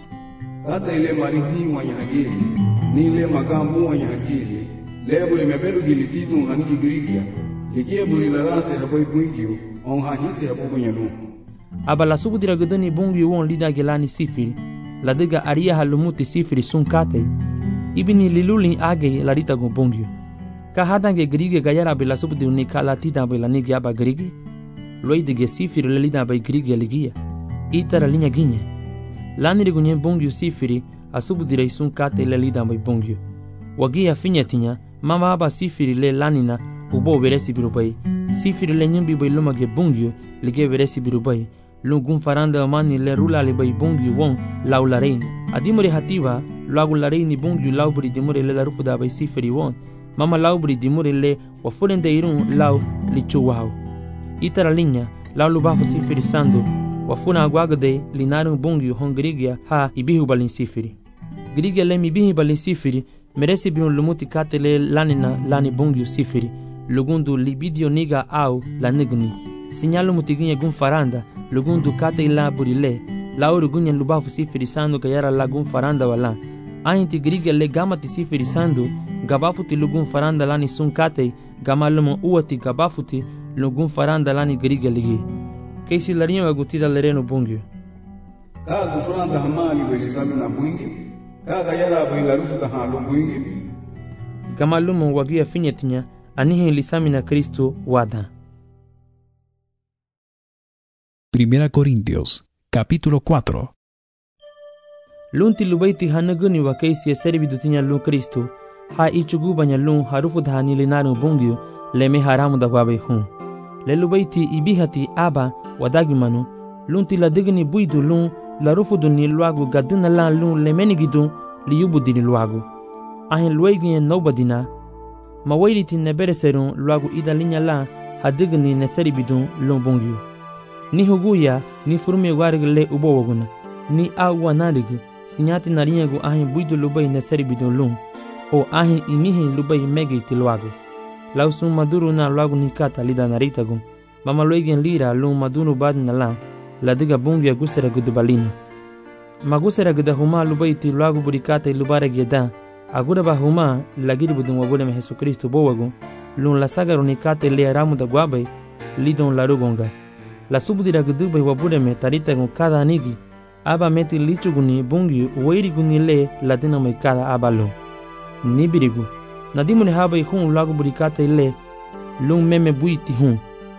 Speaker 2: Kata ile marihi wanya hagiri, ni ile makambu wanya hagiri, lebo ile meberu gilititu hangi girigia, likie buri larase habai bungyo, on hanise habu banyalu.
Speaker 1: Aba la subu dira gudani bungyo won lida gelani sifiri, la diga aria halumuti sifiri sun kate, ibini liluli age la rita gun bungyo. Ka hadange girige gayara bila subu di unika la tida bila nigi aba girige, loi dige sifiri le lida aba girige ligia, itara linya ginye. Lani rigunye bungyo sifiri asubu direi sun kate le lida bai bungyo. Wagia finyatinya mama aba sifiri le lanina ubo veresi birubai. Sifiri le nyumbi bai lumage bungyo lige veresi birubai. Lungun faranda mani le rula le bai bungyo won lau la reini. Adimure hativa lagu la reini bungyo laubri dimure le darufu da bai sifiri won. Mama laubri dimure le wafurende irun lau lichu wau. Itara linya lau lubafu sifiri sandu. Wafuna aguagade linarun bungyo hon grigia ha ibihu balin sifiri. Grigia le mibihi balin sifiri meresi biun lumuti kate le lanina lani bungyo sifiri. Lugundu libidio niga au la nigni. Sinyalu mutiginya gun faranda lugundu kate ila burile. Lauru gunya lubafu sifiri sandu gayara la gun faranda wala. Ainti grigia le gamati sifiri sandu gabafuti lugun faranda lani sun kate gamalumo uati gabafuti lugun faranda lani grigia ligi. Keisi larinha wagutida lereno bungyo.
Speaker 2: Ka gufranda hamali belisami na bungyo. Ka gayara bailarufu da halo bungyo.
Speaker 1: Gamalumo wagia finyetinya anihe lisami na Kristo wada.
Speaker 3: 1 Corintios, capítulo 4.
Speaker 1: Lunti lubaiti hanaguni wa keisi servidutinya lu Kristo. Ha ichugu banya lun harufu da hanilinaro bungyo leme haramu da wabai hun. Le lubaiti ibihati aba wadagimanu lunti la digni buidu lun la rufudu ni luagu gadina la lun lemenigidu li yubudi ni luagu ahin luegi nobadina mawairiti nebere serun luagu ida linya la hadigni neseri bidun lun bungyu ni huguya ni furmi warig le ubowaguna ni awa narig sinyati narinyagu ahin buidu lubai neseri bidun lun o ahin imihin lubai megiti luagu lausun maduru na luagu ni kata lida naritagun mama loigen lira lun madunu badna la diga bungya gusera gudubalina magusera guda huma lubaiti luagu burikata lubara geda agura ba huma lagiri budun wabule me Jesu Kristo bowagu lun la sagaru ni kate le aramu da guabai lidon la rugonga la subudira gudubai wabule me tarita gun kada anigi aba meti lichuguni bungyu wairi guni le la dina mai kada abalo nibirigu nadimu ne habai hun luagu burikata le lun meme buiti hun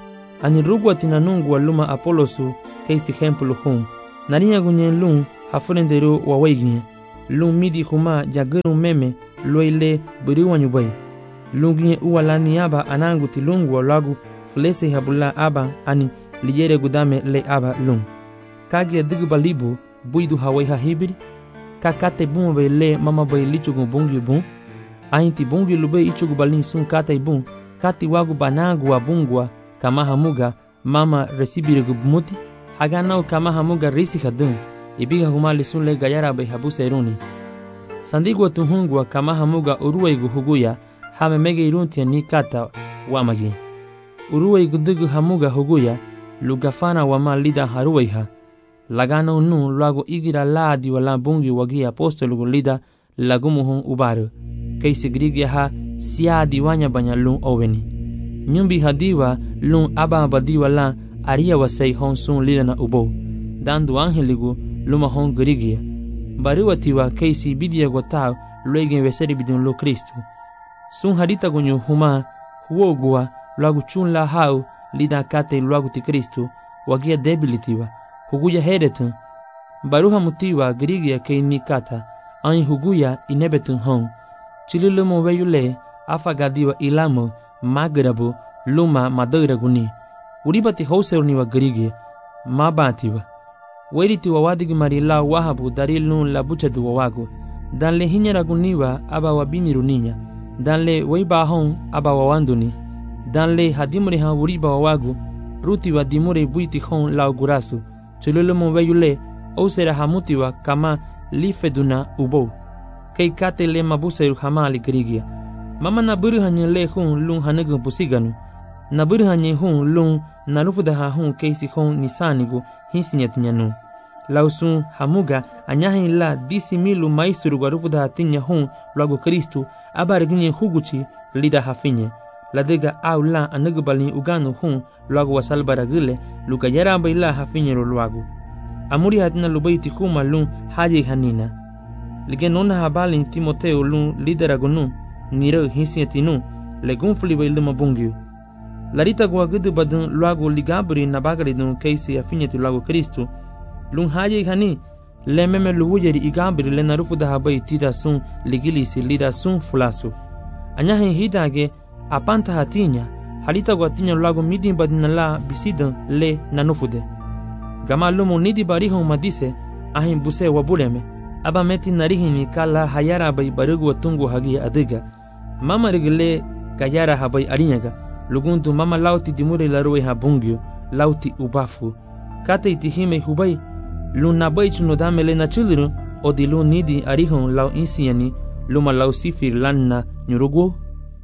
Speaker 1: Ani rugwa tinanungu wa luma Apolosu keisi hempulu hun. Narinya gunyen lun hafurenderu wa waiginye. Lun midi huma jagiru meme loile buriwa nyubai. Lunginye uwa la niaba anangu tilungu wa lagu fulese habula aba ani liyere gudame le aba lun. Kagia digu balibu buidu hawai hahibiri. Kakate bun be le mama bay lichugu bungi bun. Ainti bungi lube ichugu balin sun kate bun. Kati wagu banangu wa bungwa kama hamuga mama resibiri gubmuti. Haganau kama hamuga risi hadun. Ibiga humali sun le gayara bay habuse iruni. Sandigwa tuhungwa kama hamuga uruwe guhuguya. Hame mege iruntia ni kata wamagi. Uruwe gudugu hamuga huguya. Lugafana wama lida haruweha. Lagano nu luago igira ladi wala bungi wagi apostolu lida lagumuhun ubaru. Kaisi grigia ha siadi wanya banya lun oweni. Nyumbi hadiwa lun aba badiwa la aria wasei hon sun lida na ubo. Dandu angeligu luma hon grigia. Bariwatiwa kaisi bidia gotao luegen weseri bidun lo Kristu. Sun hadita gunyu huma huogua luagu chun la hau lida kate luagu ti Kristu wagia debilitiwa. Huguya hedetun. Baruha mutiwa grigia kei ni kata. Ain huguya inebetun hon. Chililumo weyule afagadiwa ilamo magrabu luma madoira guni. Uribati houseru wa grigia. Mabatiwa. Weritiwa wadigi marila wahabu darilun la buchadu wawagu. Danle hinyara guniwa aba wabini runinya. Danle weiba hon aba wawanduni. Danle hadimure ha uriba wawagu. Ruti wa dimure buiti hon la gurasu. Chululumo weyule osera hamutiwa kama lifeduna ubo. Kei kate le mabuseru hamali grigia. Mama na buru hanye le hun lun hanegu pusiganu. Na buru hanye hun lun narufudaha hun keisi hun nisanigu hinsinyatinyanu. Lausun hamuga anyahin la disi milu maisuru garufudaha tinya hun luago Kristu abariginye huguchi lida hafinye. Ladega au la anegu balin uganu hun luago wasalbaragile luka yaramba ila hafinyero luagu. Amuri hatina lubaiti kuma lun haji hanina. Ligenona habalin Timoteo lun lideragonu niro hinsietinu legun fuliba iluma bungiu. Larita guagudu badun luagu ligabri nabagaridun keisi afinyeti luagu Kristu. Lun haji hani le meme luwujeri igabri le narufuda habai tida sun ligilisi lida sun fulasu. Anyahin hidage apanta hatinya. Halita guatinya luago midin badina la bisidan le nanufude. Gama lumo nidi barihon madise ahin buse wabuleme. Aba meti narihini kala hayara bai barugu watungu hagi adiga. Mama rigile gayara habai arinyaga. Lugundu mama lauti dimure larue habungyo lauti ubafu. Kate itihime hubai luna bai chunodame le na chuluru odi lu nidi arihon lau insiani luma lau sifir lanna nyurugu.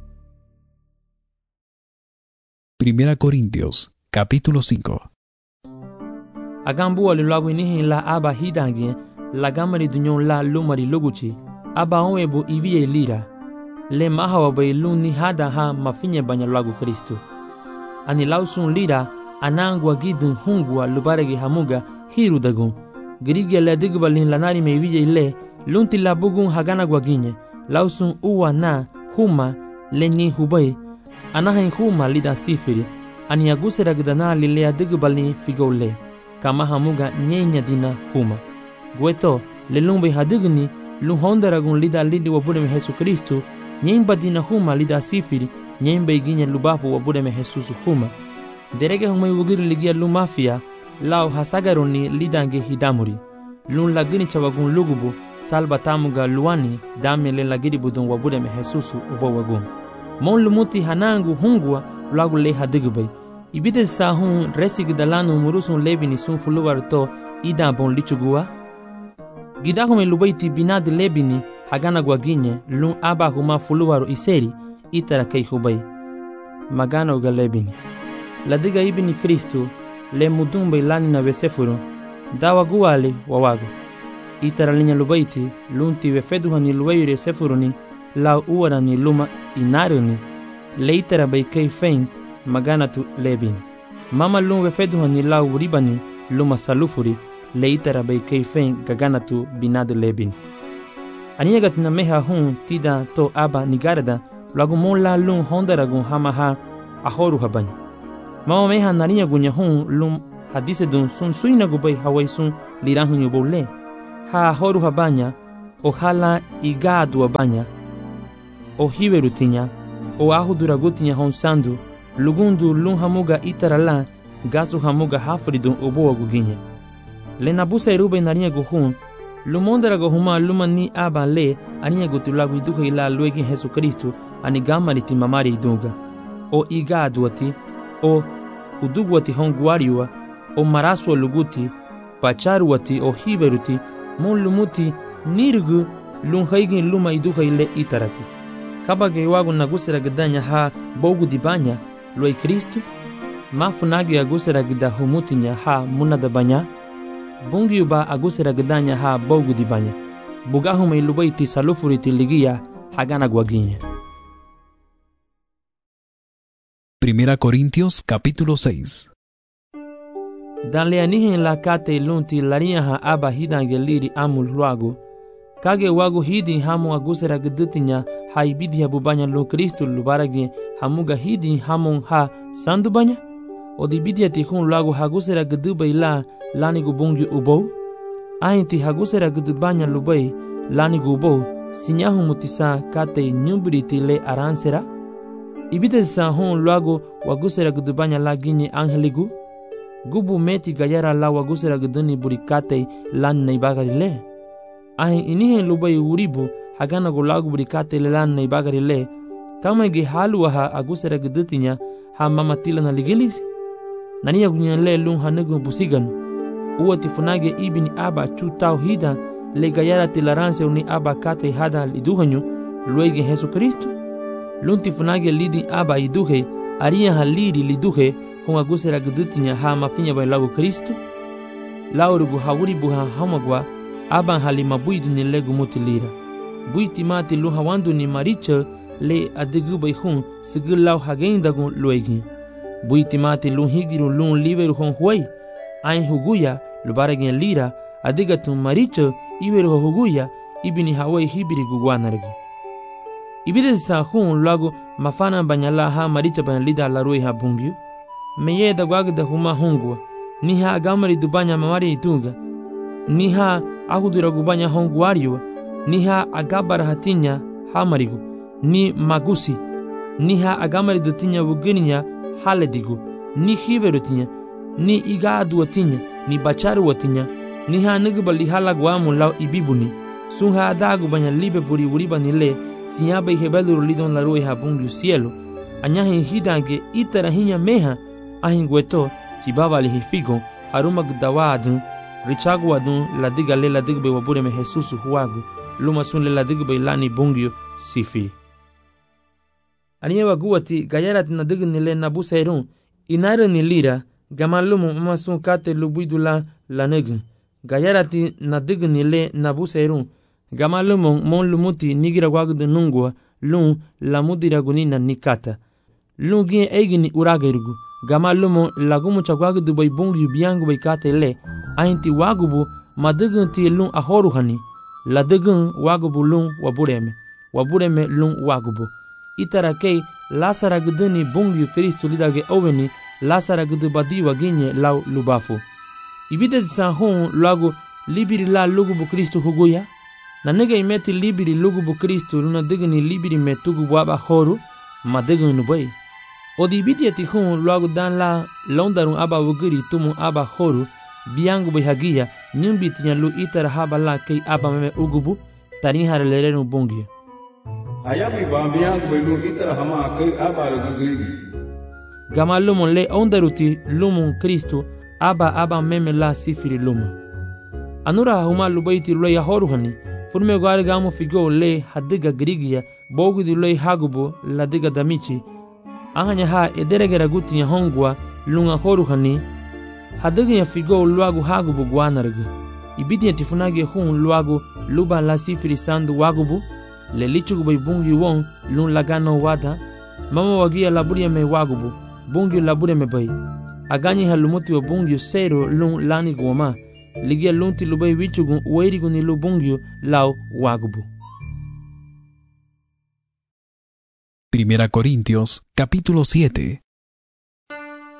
Speaker 3: Primera Corintios, capítulo 5.
Speaker 1: Agambu alulagu inihin la aba hidangi la gamari dunyon la lumari luguchi aba onwebu ivie lira le mahawa bai luni hada ha mafinye banya lagu Kristu. Ani lausun lira anangwa gidun hungwa lubaregi hamuga hiru dagun. Grigia le digbalin lanari me ivie le lunti la bugun hagana gwaginye lausun uwa na huma le ni hubai anahin huma lida sifiri. Ani agusera gdana lilea digbalin figole kama hamuga nyenya dina huma. Gueto le lumbe hadigni luhondaragun lida lidi wabudeme Jesu Kristu nyemba dina huma lida sifiri nyemba iginya lubafu wabudeme Jesus huma. Derege humai wugiri ligia lumafia lao hasagaroni lidange hidamuri. Lun lagini chawagun lugubu salba tamuga luani dame le lagiri budun wabudeme Jesus ubo wagun. Mon lumuti hanangu hungwa lagu le hadigubay. Ibide sa hun resig dalanu murusun lebini sun fuluwar to ida bon lichugua. Gidahume lubaiti binad lebini hagana gwaginye lun aba huma fuluwaru iseri itara kei hubay. Magana uga lebini. Ladiga ibini Kristu le mudumbe lani na vesefuru dawa guali wawagu. Itara linya lubaiti lunti wefeduhani luwayure sefuruni lau uwarani luma inaruni le itara bay kei fein magana tu lebini. Mama lun wefeduhani lau ribani luma salufuri le itara bay kei fein gagana tu binad lebini. Aniyagat na meha hun tida to aba nigarada lagu mon la lun hondaragun hamaha ahoru habany. Mama meha narinya gunya hun lum hadise dun sun suina gubay hawai sun lirang hunyo bole. Ha horu habanya, o hala igadu abanya, o hiwerutinya, o ahu duragutinya hon sandu, lugundu lun hamuga itarala, gasu hamuga hafridun oboa guginya. Le nabusa irube narinya guhun, lumondara gohuma luma ni aba le, aninya gutulagu iduka ila luegi Jesu Kristu, ani gamariti mamari idunga. O igadu ati, o uduguati hon guariua, o marasu luguti, pacharuati o hiberuti, mon lumuti nirgu lun haigin luma iduka ile itarati. Kabage wagu nagusera gidanya ha bogu dibanya, luai Kristu, mafunagi agusera gida humutinya ha munada banya, bungi uba agusera gidanya ha bogu dibanya, bugahuma ilubaiti salufuriti ligia hagana guaginya.
Speaker 3: Primera Corintios capítulo 6.
Speaker 1: Danle anihin la kate lunti laria ha aba hidange liri amul luagu, kage wagu hidin hamu agusera gidutinya ha ibidi bubanya lu Kristu lubaragi hamuga hidin hamun ha sandu banya, o dibidi atihun luagu hagusera giduba ila lani gubungi ubou, ainti hagusera gidubanya lubai lani gubou, sinyahu mutisa kate nyubriti le aransera, ibide sa hon luagu wagusera gidubanya la ginye angeligu, gubu meti gayara la wagusera giduni burikate lan naibagarile. Ahin inihen lubai uribu hagana gulagu burikate lan naibagarile, kama ge haluaha agusera gidutinya ha mamatila na ligilisi. Nania gunyan le lun hanego busigan, uwati funage ibini aba chutau hida le gayara tilaranse uni aba kate hada liduhanyu luege Jesu Kristu. Lunti funage lidi aba iduhe aria haliri liduhe hon agusera gidutinya ha mafinya bai lagu Kristu. Laurugu hawuri buha hamagwa aban halima buidu ni legu mutilira. Buiti mati luha wandu ni maricha le adigu bai hun sigil lau hagendagun luegi. Buiti mati lun higiru lun liveru hon huay. Ain huguya lubaragin lira adigatun maricha iveru huguya ibini hawai hibiri guguanargu. Ibide sa hun lagu mafana banyala ha maricha ban lida larui ha bungiu. Meye da gwagda huma hongwa, niha agamari dubanya mamari itunga, niha ahudura gubanya honguariwa, niha agabara hatinya hamarigu, ni magusi, niha agamari dutinya wugininya haledigu, ni hiverutinya, ni igadu watinya, ni bacharu watinya, niha nigubali halagwamu lau ibibuni, sunha adagu banya libe buri uriba nile, sinyaba ihebeluru lidon larui ha bungiu cielo, anyahin hidange itarahinya meha, ahingweto chibaba lihifigo haruma gdawadun richaguadun ladiga le ladigbe wabure me Jesus huagu luma sun le ladigbe lani bungio sifi. Aniye waguati gayarat nadigni le nabusairun inara ni lira gamalumu masun kate lubuidula laneg gayarati nadigni le nabusairun gamalumu mon lumuti nigira wagdu nungwa lun lamudira gunina nikata lungi egini uragirgu gamalumo lagumu chagwagu dubai bungi biangu bai kate le ainti wagubu madigun ti lun ahoruhani ladigun wagubu lun wabureme lun wagubu itara kei lasara guduni bungi Kristu lidage oveni lasara gudu badi waginye lau lubafu ibide san hon lagu libiri la lugubu Kristu huguya na nega imeti libiri lugubu Kristu luna diguni libiri metugu waba horu madigun nubai odi bidiati hun luagu dan la londarun aba wugiri tumu aba horu biangu bihagia nyumbitinya lu itara haba la kei aba meme ugubu tarin harlerenu bungia
Speaker 2: ayabi bambiangu belu itara hama kei aba rugiri
Speaker 1: gama lumon le ondaruti lumon Kristu aba meme la sifiri luma anura huma lubaiti lo ya horuhani furme gwari gamu figo le hadiga grigia bogu di lo hagubu la diga damichi anganya ha ederegera gutinya hongwa lunga horuhani hadiga figo luagu hagubu gwanargu ibidi tifunage hun luagu luba la sifiri sandu wagubu le lichugu bai bungi won lun lagano wada mama wagia laburia me wagubu bungi laburia me bai aganyi halumuti wa bungi sero lun lani goma ligia lunti lubai wichugu wairigu ni lubungi lau wagubu.
Speaker 3: Primera Corintios capítulo 7.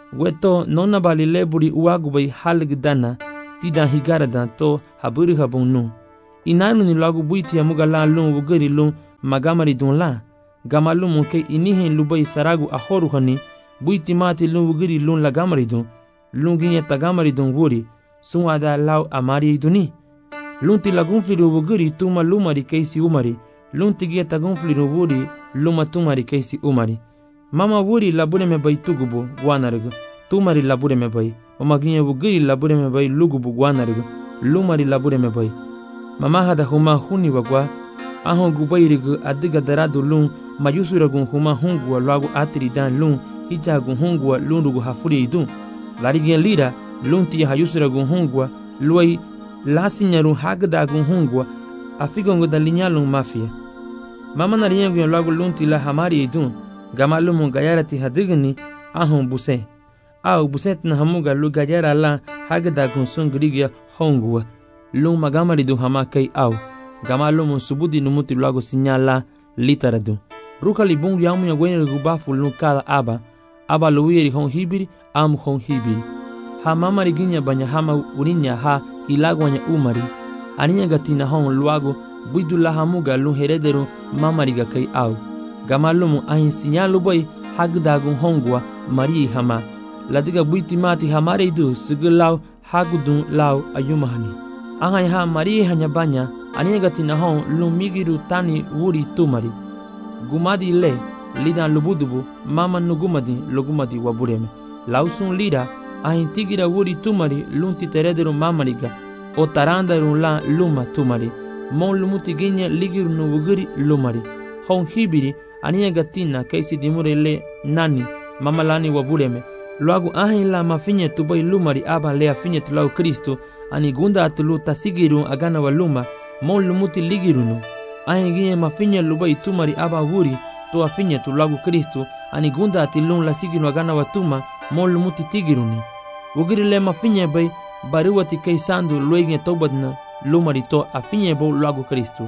Speaker 1: Weto nona bali leburi uagu bai halgdana tida higarada to haburi habunu. Inanu ni lagu buiti amuga la lun wugeri lun magamari dun la. Gamalumu ke inihin lubai saragu ahoruhani buiti mati lun wugeri lun lagamari dun. Lun ginye tagamari dun wuri sunwada lau amari duni. Lun ti lagun fliru wugeri tuma lumari keisi umari. Lun tigia tagun fliru wuri luma tumari keisi umari. Mama wuri labure me bai tugubu guanarigu. Tumari labure me bai. Mama ginye wugeri labure me bai lugubu guanarigu. Lumari labure me bai. Mama hada huma huni wagwa. Ahon gubairigu adiga daradu lun mayusuragun huma hungua lagu atiri dan lun hijagun hungua lun rugu hafuri idun. Larigien lira lun tia hayusuragun hungua luai lasinyaru hagdagun hungua afigongo da linyalun mafia. Mama nariyengun lagu lun tila hamari idun. Gamalumu gayarati hadigni ahon buse. Au buset na hamuga lu gayara la hagdagun sun grigia hongua. Lun magamari du hamakai au. Gamalumu subudi numuti lagu sinyala litaradu. Ruka libungu yamu ya gwenye gubafu lun kada aba. Aba luwiri hon hibiri amu hon hibiri. Ha mama riginya banya hama urinya ha hilagwanya umari. Aninya gatina hon luago buidu la hamuga lun herederu mama riga kai au. Gamalumu ahin sinyalu boy hagdagun hongwa marii hama. Ladiga buiti mati hamare idu sigilau hagudun lau ayumahani. Ahay ha marii hanya banya aninya gatina hon lun migiru tani wuri tumari. Gumadi le lidan lubudubu mama nugumadi lugumadi wabureme. Lausun lira ahin tigira wuri tumari lun titerederu mamariga. O tarandaru la luma tumari. Mon lumuti ginya ligiru nuwuguri lumari. Hon hibiri aniya gatina kaisi dimure le nani mamalani wabureme. Luagu ahin la mafinye tubai lumari aba le afinye tulau Kristo ani gunda atulu tasigiru agana wa luma. Mon lumuti ligirunu. Ahin ginye mafinye lubai tumari aba wuri to afinye tulagu Kristo ani gunda atilun la sigiru agana wa tuma mon lumuti tigiruni. Wugiri le mafinye bai bariwati kaisandu luegne tobadna lumari to afinye bo luagu Kristo.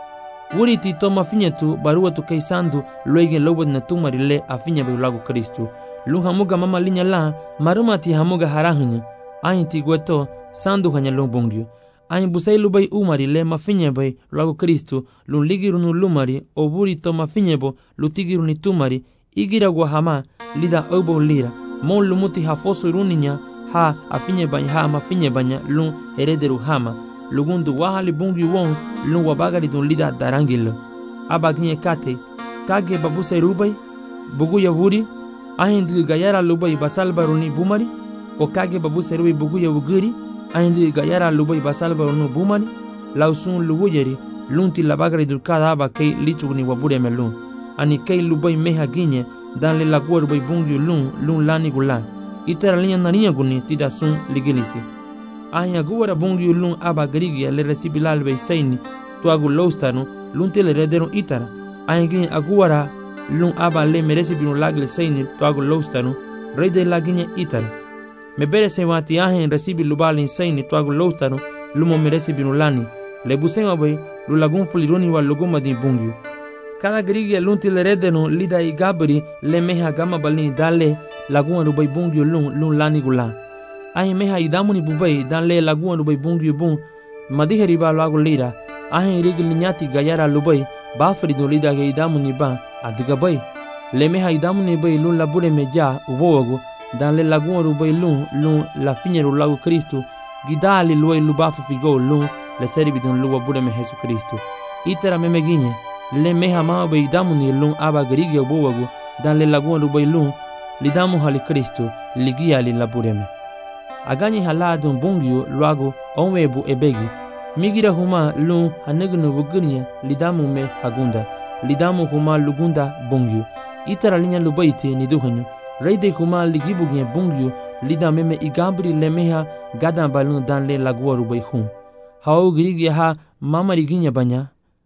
Speaker 1: Wuri ti to mafinye tu baruwatu kaisandu luegne lobadna tumari le afinye bo luagu Kristo. Lun hamuga mama linya la maruma ti hamuga harahunya. Ahin ti gweto sandu hanya lumbungyo. Ahin busai lubai umari le mafinye bai luagu Kristo lun ligirunu lumari o wuri to mafinye bo lutigiruni tumari igira guahama lida obo lira. Mon lumuti hafoso iruninya ha afinye banya ha mafinye banya lun herederu hama. Lugundu wahali bungi won lun wabagari dun lida darangilo. Abaginye kate kage babusai rubai buguya wuri. Ahin du gayara lubai basalbaruni bumari. O kage babusai rubai buguya wuguri. Ahin du gayara lubai basalbarunu bumari. Lausun luwuyeri lunti labagari dulkada aba kei lichugni wabureme lun. Ani kei lubai meha ginye dan le lagua rubai bungi lun lani gulan. Itara linya narinya guni tida sun ligilisi. Ahin aguara bungi lun aba garigia le resibilal bei saini tuagu loustanu lun te le rederu itara. Ahin ginye aguara lun aba le meresi binu lagle saini tuagu loustanu rede laginya itara. Mebere se wati ahin resibi lubalin saini tuagu loustanu lumo meresi binu lani. Le busenga bai lu lagun fulironi wa luguma di bungi. Cada grigia lunti le redenu lida i gabri le meha gama balini dale lagun rubai bungi lun lani gula. Ahin meha idamuni bubai dan le lagun rubai bungi bun madihe riba lagu lira. Ahin rigi linyati gayara lubai bafri do lida ge idamuni ba adiga bai. Le meha idamuni bai lun labure meja ubowago dan le lagun rubai lun la finyeru lagu Kristo gidali luai lubafu figo lun le seri bidun luwa bude me Jesu Kristo. Itera meme ginye le meha maa bai damu ni lun aba garigi obowago dan le lagun rubai lun li damu hali Kristo ligia li labure me. Aganyi haladun bungyo luago onwebu ebegi. Migira huma lun hanegunu bugunya li damu me hagunda. Li damu huma lugunda bungyo. Itera linya lubaiti ni duhanyo. Reide huma ligibugnya bungyo li dameme igabri le meha gadan balun dan le lagua rubai hun. Hau girigia ha mama riginya banya.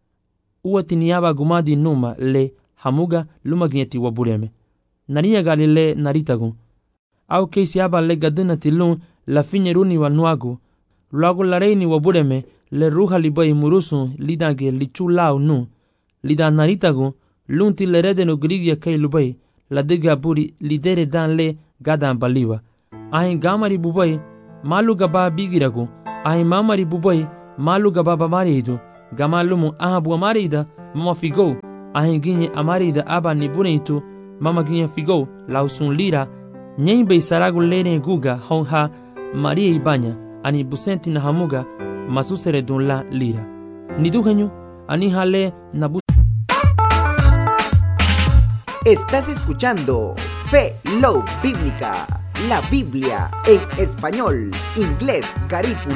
Speaker 1: Uwati niyaba gumadi numa le hamuga luma ginyati wabureme. Nariya gali le naritagun. Au keisi aba le gadina tilun la finyeruni wa nuagu. Luago la reini wabureme le ruha libai murusun lidange lichulau nu. Lida naritagun lunti le redenu girigia kei lubai. La diga buri lidere dan le gadan baliwa. Ahin gamari bubai malu gaba bigiragu. Ahin mamari bubai malu gaba bamarido. Gamalumu aha bua marida mama figou. Ahin ginye amarida aba ni buneitu mama ginye figou lausun lira. Nyen bei saragu lene guga honha Maria Ibaña ani busenti na hamuga masusere dunla lira. Ni duhenyu ani hale na
Speaker 6: Estás escuchando Fe Love Bíblica, la Biblia en español, inglés, garífuno.